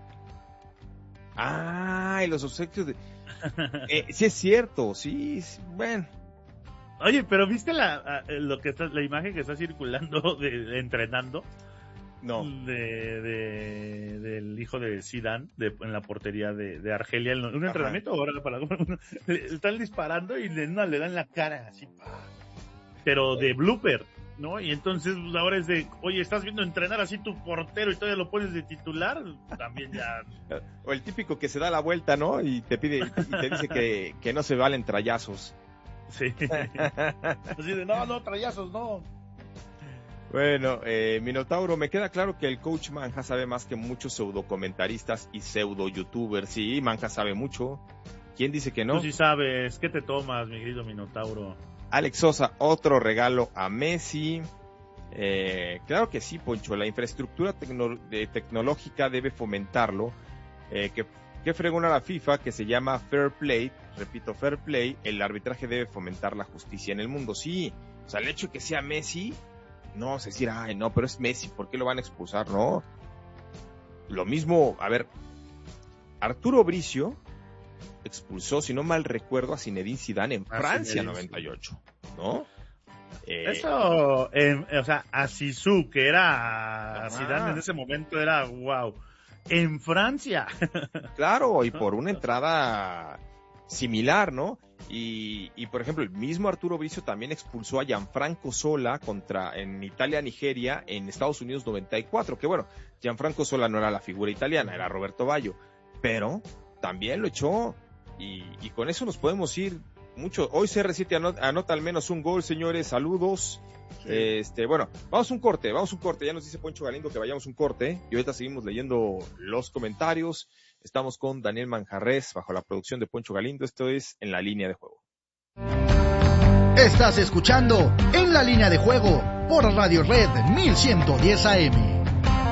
Ah, y los obsequios de... eh, sí es cierto, sí, sí, bueno. Oye, pero ¿viste la lo que está, la imagen que está circulando de, de entrenando? No. De, de, del hijo de Zidane de, en la portería de, de Argelia, en un entrenamiento ahora para están disparando y le, no, le dan la cara así, pero de blooper, ¿no? Y entonces ahora es de, oye, estás viendo entrenar así tu portero y todavía lo pones de titular, también ya. O el típico que se da la vuelta, ¿no? Y te pide y te dice que, que no se valen trayazos. Sí. Así de, no, no, trayazos, no. Bueno, eh, Minotauro, me queda claro que el coach Manja sabe más que muchos pseudocomentaristas y pseudo-youtubers. Sí, Manja sabe mucho. ¿Quién dice que no? Tú sí sabes. ¿Qué te tomas, mi querido Minotauro? Alex Sosa, otro regalo a Messi. Eh, claro que sí, Poncho. La infraestructura tecno- de, tecnológica debe fomentarlo. Eh, que, que fregona la FIFA, que se llama Fair Play. Repito, Fair Play. El arbitraje debe fomentar la justicia en el mundo. Sí, o sea, el hecho de que sea Messi... No vamos a decir, ay, no, pero es Messi, ¿por qué lo van a expulsar? No. Lo mismo, a ver, Arturo Bricio expulsó, si no mal recuerdo, a Zinedine Zidane en a Francia Zinedine, noventa y ocho, ¿no? Eh, Eso, eh, o sea, a Zizou, que era ajá. Zidane en ese momento, era wow. En Francia. Claro, y por una entrada similar, ¿no? Y, y por ejemplo, el mismo Arturo Bricio también expulsó a Gianfranco Sola contra, en Italia-Nigeria, en Estados Unidos noventa y cuatro, que bueno, Gianfranco Sola no era la figura italiana, era Roberto Baggio, pero también lo echó, y, y con eso nos podemos ir mucho. Hoy C R siete anota, anota al menos un gol, señores, saludos. Sí. Este, bueno, vamos a un corte, vamos a un corte, ya nos dice Poncho Galindo que vayamos a un corte, y ahorita seguimos leyendo los comentarios. Estamos con Daniel Manjarres bajo la producción de Poncho Galindo. Esto es En la Línea de Juego. Estás escuchando En la Línea de Juego por Radio Red mil ciento diez A M.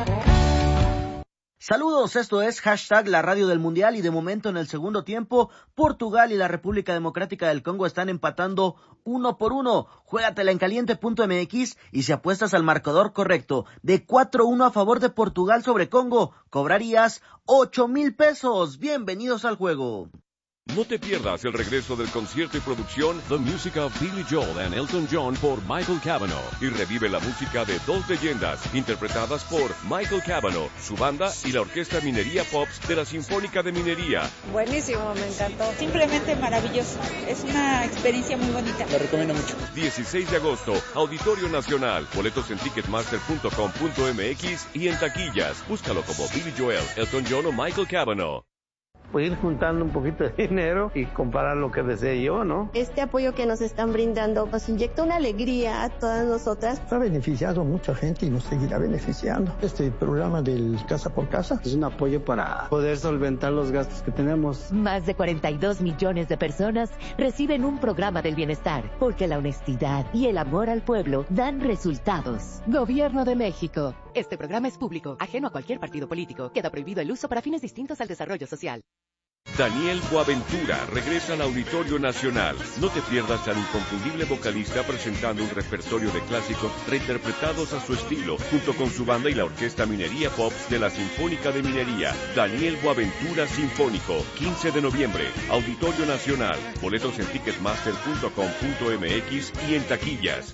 Saludos, esto es hashtag la radio del mundial y de momento en el segundo tiempo Portugal y la República Democrática del Congo están empatando uno por uno. Juégatela en caliente punto m x y si apuestas al marcador correcto de cuatro uno a favor de Portugal sobre Congo, cobrarías ocho mil pesos. Bienvenidos al juego. No te pierdas el regreso del concierto y producción The Music of Billy Joel and Elton John por Michael Cavanaugh y revive la música de dos leyendas interpretadas por Michael Cavanaugh, su banda y la Orquesta Minería Pops de la Sinfónica de Minería. Buenísimo, me encantó. Simplemente maravilloso. Es una experiencia muy bonita. Lo recomiendo mucho. dieciséis de agosto, Auditorio Nacional. Boletos en ticketmaster punto com punto m x y en taquillas. Búscalo como Billy Joel, Elton John o Michael Cavanaugh. Pues ir juntando un poquito de dinero y comprar lo que desee yo, ¿no? Este apoyo que nos están brindando nos inyecta una alegría a todas nosotras. Ha beneficiado a mucha gente y nos seguirá beneficiando. Este programa del Casa por Casa es un apoyo para poder solventar los gastos que tenemos. Más de cuarenta y dos millones de personas reciben un programa del bienestar, porque la honestidad y el amor al pueblo dan resultados. Gobierno de México. Este programa es público, ajeno a cualquier partido político. Queda prohibido el uso para fines distintos al desarrollo social. Daniel Boaventura regresa al Auditorio Nacional. No te pierdas al inconfundible vocalista presentando un repertorio de clásicos reinterpretados a su estilo, junto con su banda y la Orquesta Minería Pops de la Sinfónica de Minería. Daniel Boaventura Sinfónico, quince de noviembre, Auditorio Nacional. Boletos en ticketmaster punto com punto m x y en taquillas.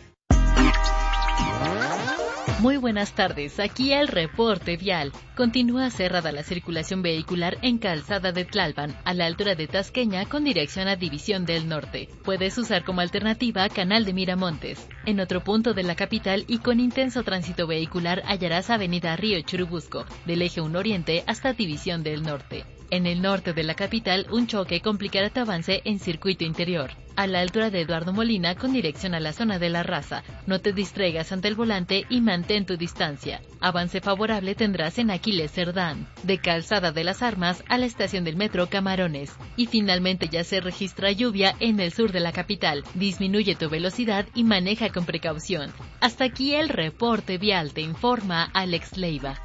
Muy buenas tardes, aquí el reporte vial. Continúa cerrada la circulación vehicular en Calzada de Tlalpan, a la altura de Tasqueña, con dirección a División del Norte. Puedes usar como alternativa Canal de Miramontes. En otro punto de la capital y con intenso tránsito vehicular hallarás Avenida Río Churubusco, del Eje uno Oriente hasta División del Norte. En el norte de la capital, un choque complicará tu avance en circuito interior, a la altura de Eduardo Molina con dirección a la zona de La Raza. No te distraigas ante el volante y mantén tu distancia. Avance favorable tendrás en Aquiles Cerdán, de Calzada de las Armas a la estación del metro Camarones. Y finalmente ya se registra lluvia en el sur de la capital. Disminuye tu velocidad y maneja con precaución. Hasta aquí el reporte vial, te informa Alex Leiva.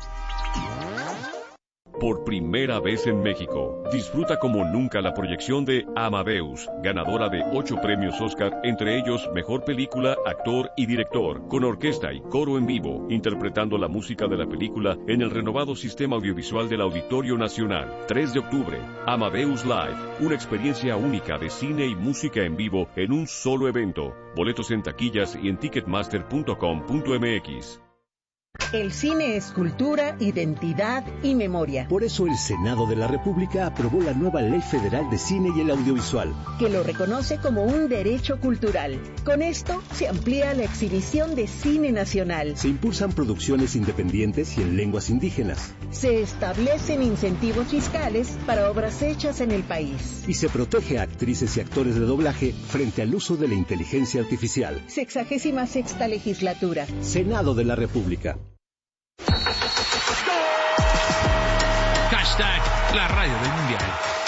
Por primera vez en México, disfruta como nunca la proyección de Amadeus, ganadora de ocho premios Oscar, entre ellos Mejor Película, Actor y Director, con orquesta y coro en vivo, interpretando la música de la película en el renovado sistema audiovisual del Auditorio Nacional. tres de octubre, Amadeus Live, una experiencia única de cine y música en vivo en un solo evento. Boletos en taquillas y en ticketmaster punto com punto m x. El cine es cultura, identidad y memoria. Por eso el Senado de la República aprobó la nueva Ley Federal de Cine y el Audiovisual, que lo reconoce como un derecho cultural. Con esto se amplía la exhibición de cine nacional. Se impulsan producciones independientes y en lenguas indígenas. Se establecen incentivos fiscales para obras hechas en el país. Y se protege a actrices y actores de doblaje frente al uso de la inteligencia artificial. Sexagésima sexta legislatura. Senado de la República. Hashtag la radio del mundial.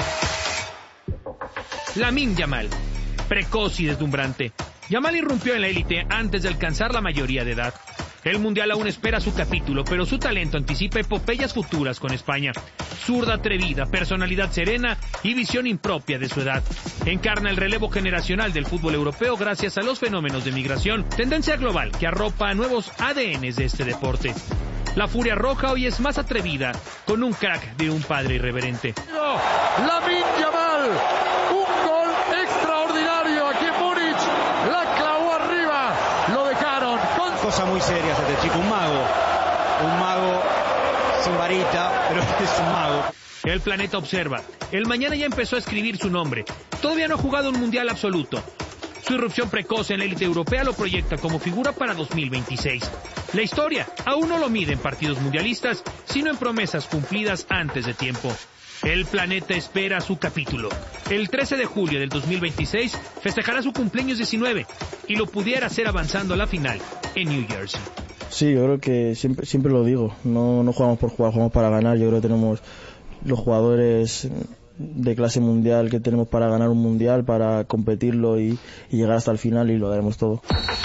Lamine Yamal, precoz y deslumbrante. Yamal irrumpió en la élite antes de alcanzar la mayoría de edad. El mundial aún espera su capítulo, pero su talento anticipa epopeyas futuras con España. Zurda atrevida, personalidad serena y visión impropia de su edad. Encarna el relevo generacional del fútbol europeo gracias a los fenómenos de migración, tendencia global que arropa nuevos A D Ns de este deporte. La Furia Roja hoy es más atrevida, con un crack de un padre irreverente. Lamine Yamal, un gol extraordinario aquí en Múnich, la clavó arriba, lo dejaron. Con... Cosa muy seria este chico, un mago, un mago sin varita, pero este es un mago. El planeta observa, el mañana ya empezó a escribir su nombre, todavía no ha jugado un mundial absoluto. Su irrupción precoz en la élite europea lo proyecta como figura para dos mil veintiséis. La historia aún no lo mide en partidos mundialistas, sino en promesas cumplidas antes de tiempo. El planeta espera su capítulo. El trece de julio del dos mil veintiséis festejará su cumpleaños diecinueve y lo pudiera hacer avanzando a la final en New Jersey. Sí, yo creo que siempre, siempre lo digo, no, no jugamos por jugar, jugamos para ganar. Yo creo que tenemos los jugadores de clase mundial que tenemos para ganar un mundial, para competirlo y, y llegar hasta el final, y lo daremos todo.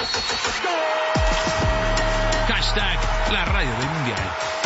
Hashtag la radio del mundial.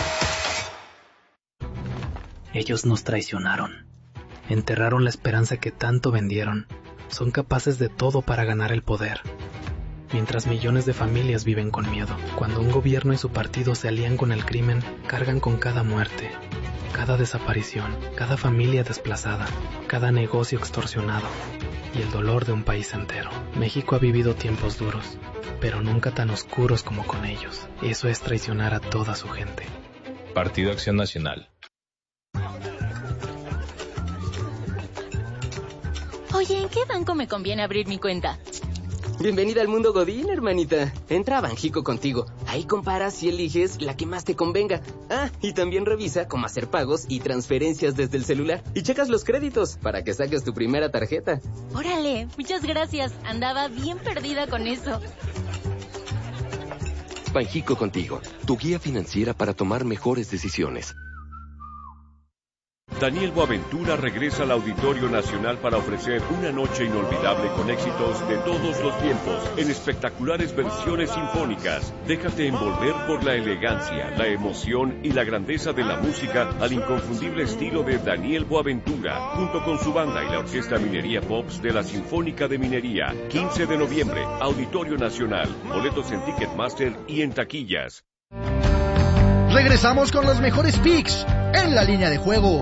Ellos nos traicionaron, enterraron la esperanza que tanto vendieron, son capaces de todo para ganar el poder. Mientras millones de familias viven con miedo, cuando un gobierno y su partido se alían con el crimen, cargan con cada muerte, cada desaparición, cada familia desplazada, cada negocio extorsionado y el dolor de un país entero. México ha vivido tiempos duros, pero nunca tan oscuros como con ellos. Eso es traicionar a toda su gente. Partido Acción Nacional. Oye, ¿en qué banco me conviene abrir mi cuenta? Bienvenida al mundo Godín, hermanita. Entra a Banjico contigo. Ahí comparas y eliges la que más te convenga. Ah, y también revisa cómo hacer pagos y transferencias desde el celular. Y checas los créditos para que saques tu primera tarjeta. Órale, muchas gracias. Andaba bien perdida con eso. Banjico contigo, tu guía financiera para tomar mejores decisiones. Daniel Boaventura regresa al Auditorio Nacional para ofrecer una noche inolvidable con éxitos de todos los tiempos, en espectaculares versiones sinfónicas. Déjate envolver por la elegancia, la emoción y la grandeza de la música al inconfundible estilo de Daniel Boaventura, junto con su banda y la Orquesta Minería Pops de la Sinfónica de Minería. quince de noviembre, Auditorio Nacional. Boletos en Ticketmaster y en taquillas. Regresamos con los mejores picks en la línea de juego.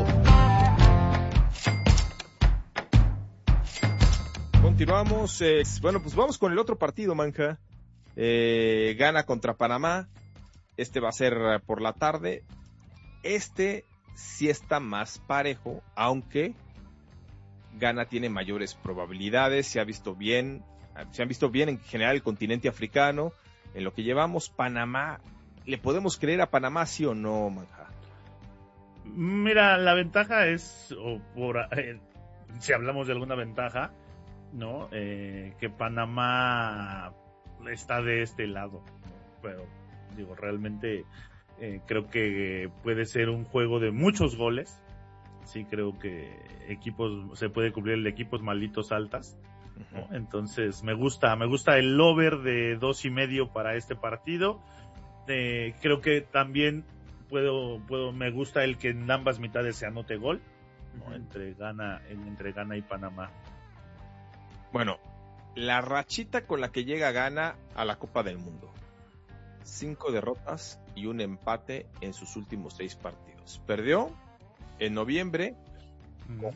Continuamos, eh, bueno, pues vamos con el otro partido, Manja. Eh, gana contra Panamá. Este va a ser por la tarde. Este sí está más parejo, aunque Ghana tiene mayores probabilidades. Se ha visto bien, se han visto bien en general el continente africano. En lo que llevamos, Panamá, ¿le podemos creer a Panamá, sí o no, Manja? Mira, la ventaja es, o por, eh, si hablamos de alguna ventaja, ¿no? Eh, que Panamá está de este lado, ¿no? Pero, digo, realmente eh, creo que puede ser un juego de muchos goles. Sí, creo que equipos, se puede cubrir el de equipos malditos altas, ¿no? Uh-huh. Entonces, me gusta, me gusta el over de dos y medio para este partido. Eh, creo que también puedo, puedo, me gusta el que en ambas mitades se anote gol, ¿no? Uh-huh. Entre Ghana, entre Ghana y Panamá. Bueno, la rachita con la que llega Ghana a la Copa del Mundo. Cinco derrotas y un empate en sus últimos seis partidos. Perdió en noviembre con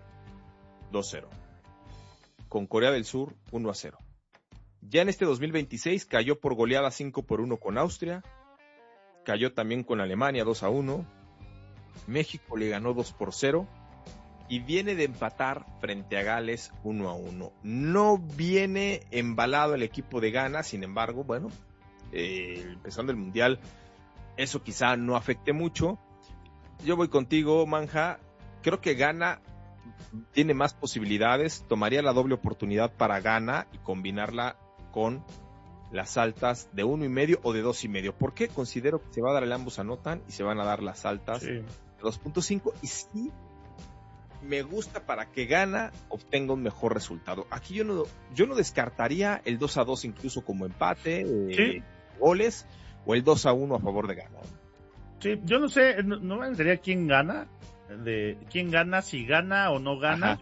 dos cero. Con Corea del Sur uno a cero. Ya en este dos mil veintiséis cayó por goleada cinco por uno con Austria. Cayó también con Alemania dos a uno. México le ganó dos por cero. Y viene de empatar frente a Gales uno a uno. No viene embalado el equipo de Ghana, sin embargo, bueno, eh, empezando el Mundial, eso quizá no afecte mucho. Yo voy contigo, Manja. Creo que Ghana tiene más posibilidades. Tomaría la doble oportunidad para Ghana y combinarla con las altas de uno y medio o de dos y medio. ¿Por qué? Considero que se va a dar el ambos anotan y se van a dar las altas sí. de dos punto cinco. Y sí, me gusta para que Ghana obtenga un mejor resultado. Aquí yo no, yo no descartaría el dos a dos incluso como empate, eh, ¿sí? goles, o el dos a uno a favor de Ghana. Sí, yo no sé, no, no sería quién gana, de quién gana, si gana o no gana.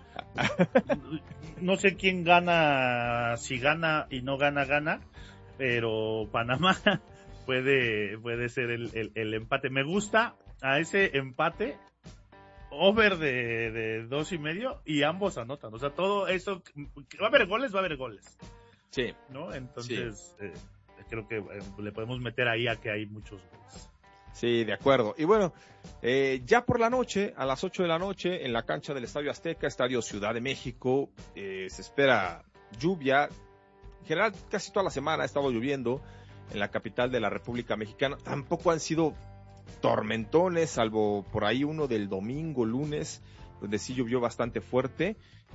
No sé quién gana, si gana y no gana, gana, pero Panamá puede, puede ser el, el, el empate. Me gusta a ese empate, over de, de dos y medio, y ambos anotan. O sea, todo eso, va a haber goles, va a haber goles. Sí. ¿No? Entonces, sí. eh, creo que eh, le podemos meter ahí a que hay muchos goles. Sí, de acuerdo. Y bueno, eh, ya por la noche, a las ocho de la noche, en la cancha del Estadio Azteca, Estadio Ciudad de México, eh, se espera lluvia. En general, casi toda la semana ha estado lloviendo en la capital de la República Mexicana. Tampoco han sido tormentones, salvo por ahí uno del domingo, lunes, donde sí llovió bastante fuerte.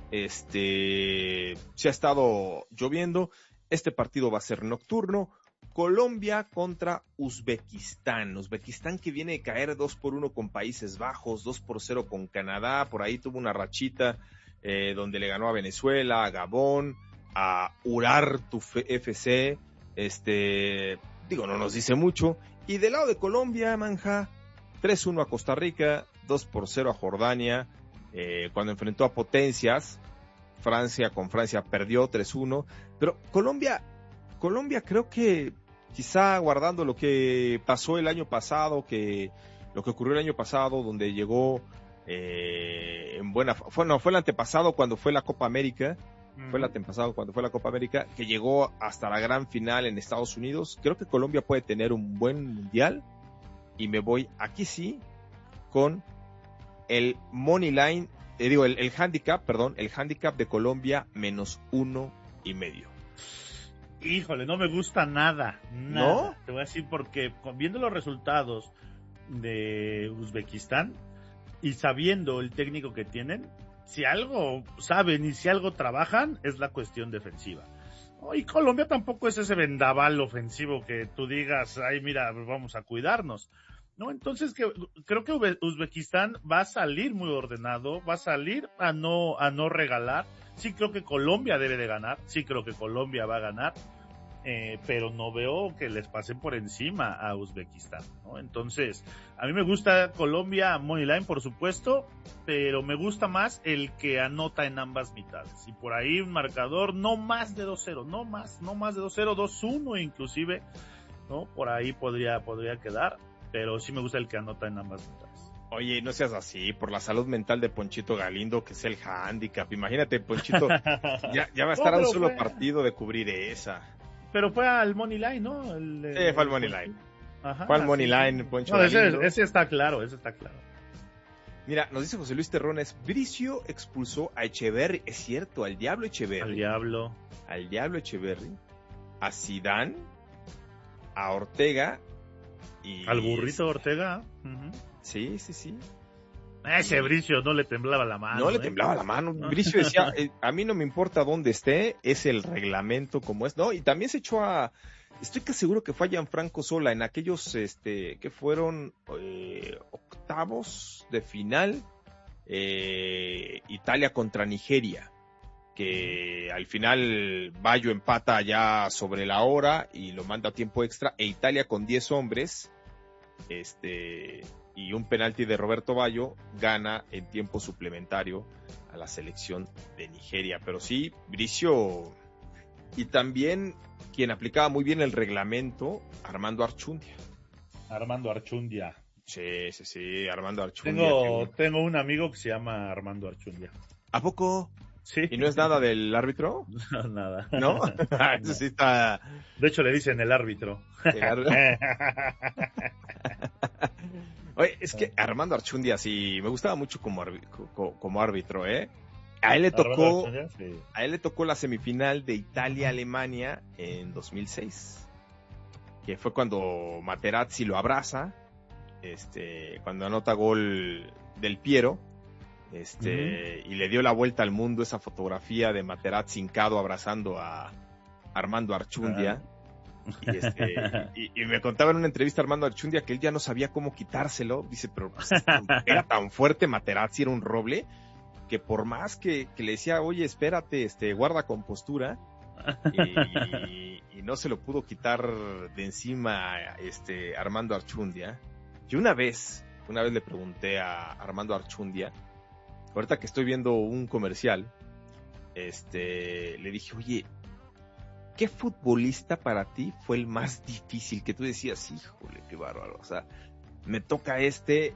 Este, sí ha estado lloviendo. Este partido va a ser nocturno. Colombia contra Uzbekistán. Uzbekistán que viene de caer dos por uno con Países Bajos, dos por cero con Canadá. Por ahí tuvo una rachita eh, donde le ganó a Venezuela, a Gabón, a Urartu F C. Este, digo, no nos dice mucho. Y del lado de Colombia, Manja, tres uno a Costa Rica, dos por cero a Jordania. Eh, cuando enfrentó a potencias, Francia con Francia perdió tres uno. Pero Colombia... Colombia creo que quizá guardando lo que pasó el año pasado, que lo que ocurrió el año pasado, donde llegó eh, en buena, fue, no, fue el antepasado cuando fue la Copa América, mm. fue el antepasado cuando fue la Copa América, que llegó hasta la gran final en Estados Unidos. Creo que Colombia puede tener un buen mundial y me voy aquí sí con el money line, eh, digo el, el handicap, perdón, el handicap de Colombia menos uno y medio. Híjole, no me gusta nada, nada. ¿No? Te voy a decir porque viendo los resultados de Uzbekistán y sabiendo el técnico que tienen, si algo saben y si algo trabajan es la cuestión defensiva. Oh, y Colombia tampoco es ese vendaval ofensivo que tú digas, ay mira, vamos a cuidarnos. No, entonces que, creo que Uzbekistán va a salir muy ordenado, va a salir a no, a no regalar. Sí creo que Colombia debe de ganar, sí creo que Colombia va a ganar, eh, pero no veo que les pasen por encima a Uzbekistán, ¿no? Entonces, a mí me gusta Colombia Moneyline, por supuesto, pero me gusta más el que anota en ambas mitades. Y por ahí un marcador no más de dos cero, no más, no más de dos cero, dos uno inclusive, ¿no? Por ahí podría, podría quedar, pero sí me gusta el que anota en ambas mitades. Oye, no seas así, por la salud mental de Ponchito Galindo, que es el handicap. Imagínate, Ponchito, ya, ya va a estar no, a un solo fue... partido de cubrir esa. Pero fue al Money Line, ¿no? El, el, sí, fue al Money Line. Ajá, fue al Money sí. Line, Poncho no, Galindo. Ese, ese está claro, ese está claro. Mira, nos dice José Luis Terrones, Bricio expulsó a Echeverry. Es cierto, al Diablo Echeverry. Al Diablo. Al Diablo Echeverry, a Zidane, a Ortega y... Al burrito Ortega. Uh-huh. Sí, sí, sí. A ese Bricio no le temblaba la mano. No le ¿eh? temblaba la mano. Bricio decía, eh, a mí no me importa dónde esté, es el reglamento como es. No, y también se echó a... Estoy casi seguro que fue a Gianfranco Sola en aquellos, este, que fueron eh, octavos de final, eh, Italia contra Nigeria, que al final Bayo empata ya sobre la hora y lo manda a tiempo extra, e Italia con diez hombres, este, y un penalti de Roberto Bayo gana en tiempo suplementario a la selección de Nigeria. Pero sí, Bricio, y también quien aplicaba muy bien el reglamento, Armando Archundia. Armando Archundia. Sí, sí, sí, Armando Archundia. Tengo, que... tengo un amigo que se llama Armando Archundia. ¿A poco? Sí. ¿Y no es nada del árbitro? No, nada. ¿No? Eso sí está... De hecho, le dicen el árbitro. El árbitro. Oye, es que Armando Archundia sí, me gustaba mucho como, como, como árbitro, ¿eh? A él le tocó, sí. a él le tocó la semifinal de Italia-Alemania en dos mil seis, que fue cuando Materazzi lo abraza, este, cuando anota gol del Piero, este, uh-huh. y le dio la vuelta al mundo esa fotografía de Materazzi hincado abrazando a Armando Archundia. Uh-huh. Y, este, y, y me contaba en una entrevista Armando Archundia que él ya no sabía cómo quitárselo. Dice, pero pues, era tan fuerte Materazzi, era un roble, que por más que, que le decía, oye, espérate, este, guarda compostura, y, y no se lo pudo quitar de encima este Armando Archundia. Y una vez, una vez le pregunté a Armando Archundia, ahorita que estoy viendo un comercial, este, le dije, oye, ¿qué futbolista para ti fue el más difícil? Que tú decías, híjole, qué bárbaro, o sea, me toca este,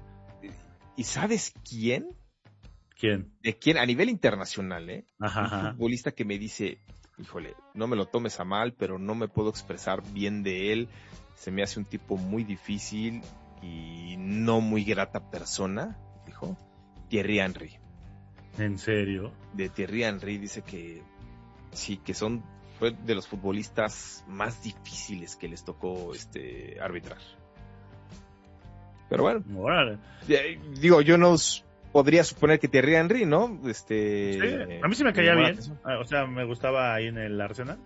¿y sabes quién? ¿Quién? ¿De quién? A nivel internacional, ¿eh? Ajá, ajá. Un futbolista que me dice, híjole, no me lo tomes a mal, pero no me puedo expresar bien de él. Se me hace un tipo muy difícil y no muy grata persona, dijo Thierry Henry. ¿En serio? De Thierry Henry dice que sí, que son fue de los futbolistas más difíciles que les tocó este arbitrar. Pero bueno, órale. Digo, yo no podría suponer que Thierry Henry, ¿no? Este, sí, a mí sí me caía me bien. O sea, me gustaba ahí en el Arsenal.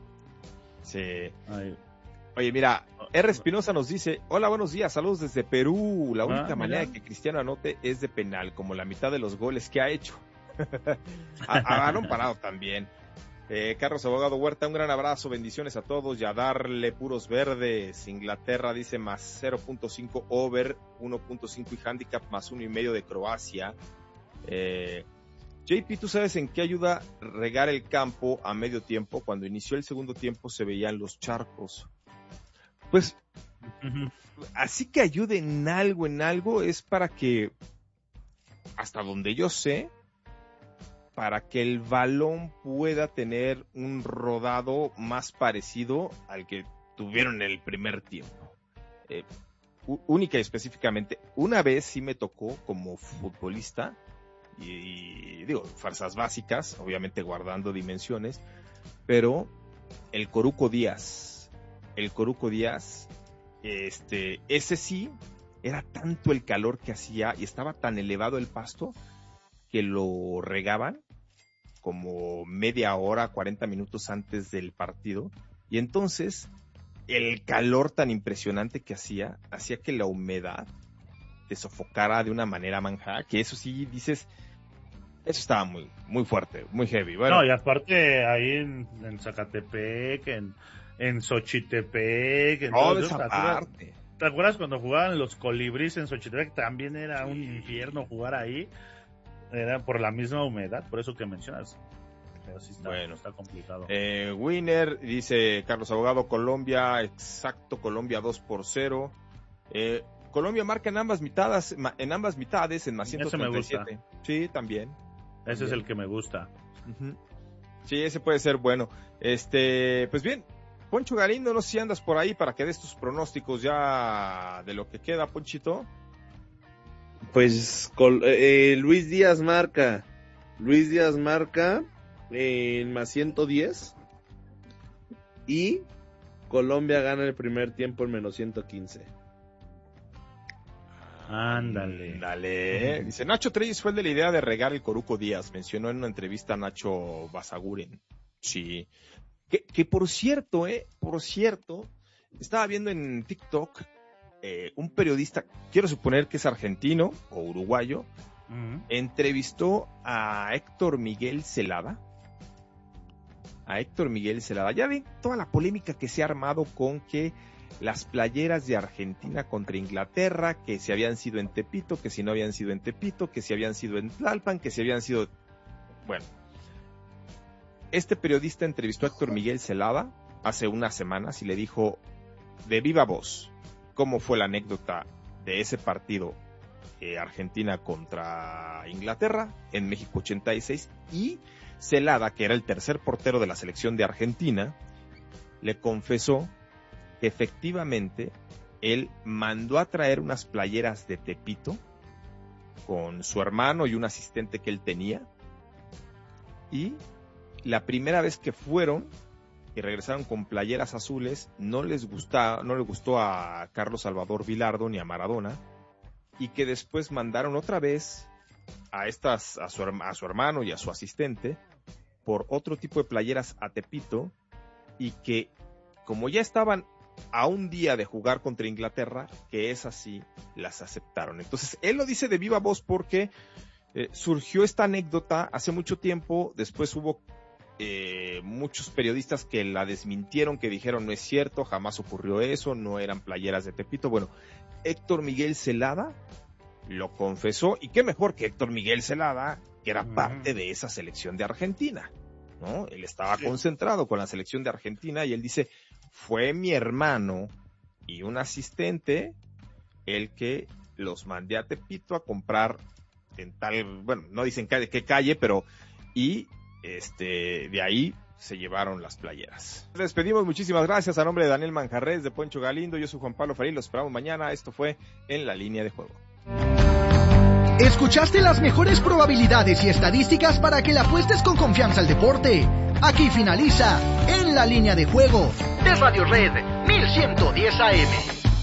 Sí. Ay. Oye, mira, R. Espinosa nos dice, hola, buenos días, saludos desde Perú. La única ah, manera de que Cristiano anote es de penal, como la mitad de los goles que ha hecho. a, a balón parado también. Eh, Carlos Abogado Huerta, un gran abrazo, bendiciones a todos y a darle puros verdes. Inglaterra dice más cero punto cinco over, uno punto cinco y handicap más uno y medio de Croacia. Eh, J P, ¿tú sabes en qué ayuda regar el campo a medio tiempo? Cuando inició el segundo tiempo se veían los charcos. Pues, uh-huh. así que ayude en algo, en algo, es para que, hasta donde yo sé, para que el balón pueda tener un rodado más parecido al que tuvieron en el primer tiempo. Eh, única y específicamente, una vez sí me tocó como futbolista, y, y digo, fuerzas básicas, obviamente guardando dimensiones, pero el Coruco Díaz, el Coruco Díaz, este, ese sí, era tanto el calor que hacía y estaba tan elevado el pasto que lo regaban como media hora, cuarenta minutos antes del partido, y entonces el calor tan impresionante que hacía, hacía que la humedad te sofocara de una manera manjada, que eso sí dices, eso estaba muy, muy fuerte, muy heavy. Bueno, no, y aparte ahí en, en Zacatepec, en, en Xochitepec, en toda esa parte. ¿Te acuerdas cuando jugaban los colibríes en Xochitepec? También era sí. un infierno jugar ahí. Era por la misma humedad, por eso que mencionas. Pero sí está, bueno, está complicado. Eh, Winner, dice Carlos Abogado, Colombia, exacto, Colombia dos por cero. Eh, Colombia marca en ambas mitades, en ambas mitades, en más ciento treinta y siete. Sí, también. Ese también. es el que me gusta. Uh-huh. Sí, ese puede ser bueno. Este, pues bien, Poncho Galindo, no sé si andas por ahí para que des tus pronósticos ya de lo que queda, Ponchito. Pues eh, Luis Díaz marca, Luis Díaz marca en eh, más ciento diez y Colombia gana el primer tiempo en menos ciento quince. Ándale. Dale. Dice, Nacho Treyes fue el de la idea de regar el Coruco Díaz. Mencionó en una entrevista a Nacho Basaguren. Sí. Que, que por cierto, eh, por cierto, estaba viendo en TikTok eh, un periodista, quiero suponer que es argentino o uruguayo, uh-huh. entrevistó a Héctor Miguel Celada. A Héctor Miguel Celada. Ya ven toda la polémica que se ha armado con que las playeras de Argentina contra Inglaterra, que si habían sido en Tepito, que si no habían sido en Tepito, que si habían sido en Tlalpan, que si habían sido... Bueno, este periodista entrevistó a Héctor Miguel Celada hace unas semanas y le dijo de viva voz cómo fue la anécdota de ese partido eh, Argentina contra Inglaterra en México ochenta y seis, y Celada, que era el tercer portero de la selección de Argentina, le confesó que efectivamente él mandó a traer unas playeras de Tepito con su hermano y un asistente que él tenía, y la primera vez que fueron y regresaron con playeras azules, no les gustó, no le gustó a Carlos Salvador Vilardo ni a Maradona, y que después mandaron otra vez a estas a su, a su hermano y a su asistente por otro tipo de playeras a Tepito, y que como ya estaban a un día de jugar contra Inglaterra, que es así, las aceptaron. Entonces, él lo dice de viva voz porque eh, surgió esta anécdota hace mucho tiempo, después hubo eh, muchos periodistas que la desmintieron, que dijeron no es cierto, jamás ocurrió eso, no eran playeras de Tepito. Bueno, Héctor Miguel Celada lo confesó, y qué mejor que Héctor Miguel Celada, que era uh-huh. parte de esa selección de Argentina, ¿no? Él estaba sí. concentrado con la selección de Argentina, y él dice, fue mi hermano y un asistente el que los mandé a Tepito a comprar en tal, bueno, no dicen de qué calle, pero, y este, de ahí se llevaron las playeras. Les despedimos, muchísimas gracias a nombre de Daniel Manjarres, de Poncho Galindo, yo soy Juan Pablo Farín, los esperamos mañana. Esto fue En la Línea de Juego. Escuchaste las mejores probabilidades y estadísticas para que le apuestes con confianza al deporte. Aquí finaliza En la Línea de Juego de Radio Red mil ciento diez A M.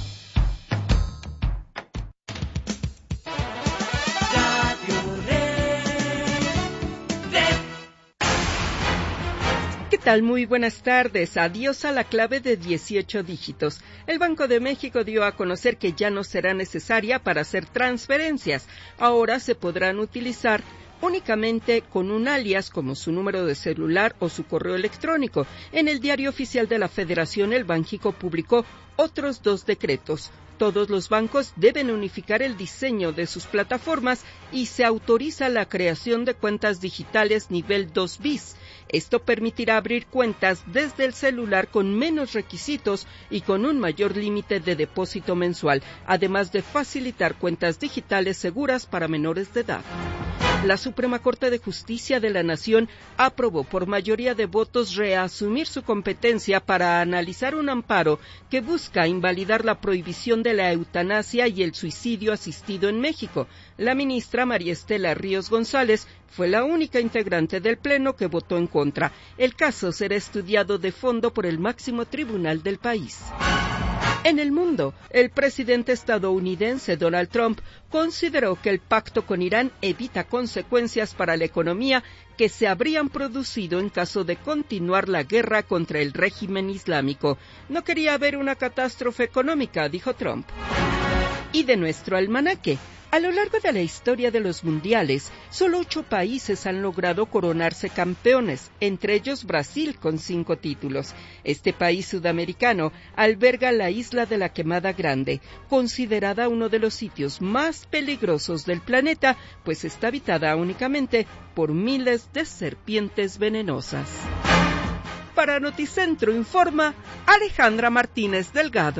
¿Qué tal? Muy buenas tardes. Adiós a la clave de dieciocho dígitos. El Banco de México dio a conocer que ya no será necesaria para hacer transferencias. Ahora se podrán utilizar únicamente con un alias como su número de celular o su correo electrónico. En el Diario Oficial de la Federación, el Banjico publicó otros dos decretos. Todos los bancos deben unificar el diseño de sus plataformas y se autoriza la creación de cuentas digitales nivel dos bis. Esto permitirá abrir cuentas desde el celular con menos requisitos y con un mayor límite de depósito mensual, además de facilitar cuentas digitales seguras para menores de edad. La Suprema Corte de Justicia de la Nación aprobó por mayoría de votos reasumir su competencia para analizar un amparo que busca invalidar la prohibición de la eutanasia y el suicidio asistido en México. La ministra María Estela Ríos González fue la única integrante del Pleno que votó en contra. El caso será estudiado de fondo por el máximo tribunal del país. En el mundo, el presidente estadounidense Donald Trump consideró que el pacto con Irán evita consecuencias para la economía que se habrían producido en caso de continuar la guerra contra el régimen islámico. No quería ver una catástrofe económica, dijo Trump. Y de nuestro almanaque. A lo largo de la historia de los mundiales, solo ocho países han logrado coronarse campeones, entre ellos Brasil con cinco títulos. Este país sudamericano alberga la isla de la Quemada Grande, considerada uno de los sitios más peligrosos del planeta, pues está habitada únicamente por miles de serpientes venenosas. Para Noticentro informa Alejandra Martínez Delgado.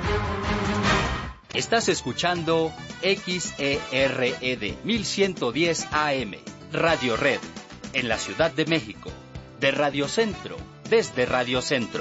Estás escuchando X E R E D mil ciento diez A M, Radio Red, en la Ciudad de México, de Radio Centro, desde Radio Centro.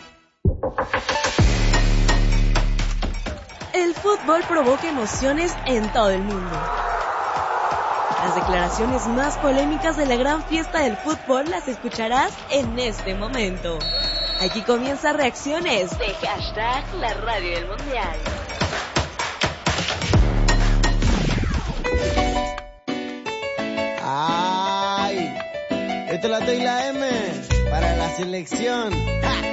El fútbol provoca emociones en todo el mundo. Las declaraciones más polémicas de la gran fiesta del fútbol las escucharás en este momento. Aquí comienza Reacciones de hashtag La Radio del Mundial. Ay, esto es la T y la M para la selección. ¡Ja!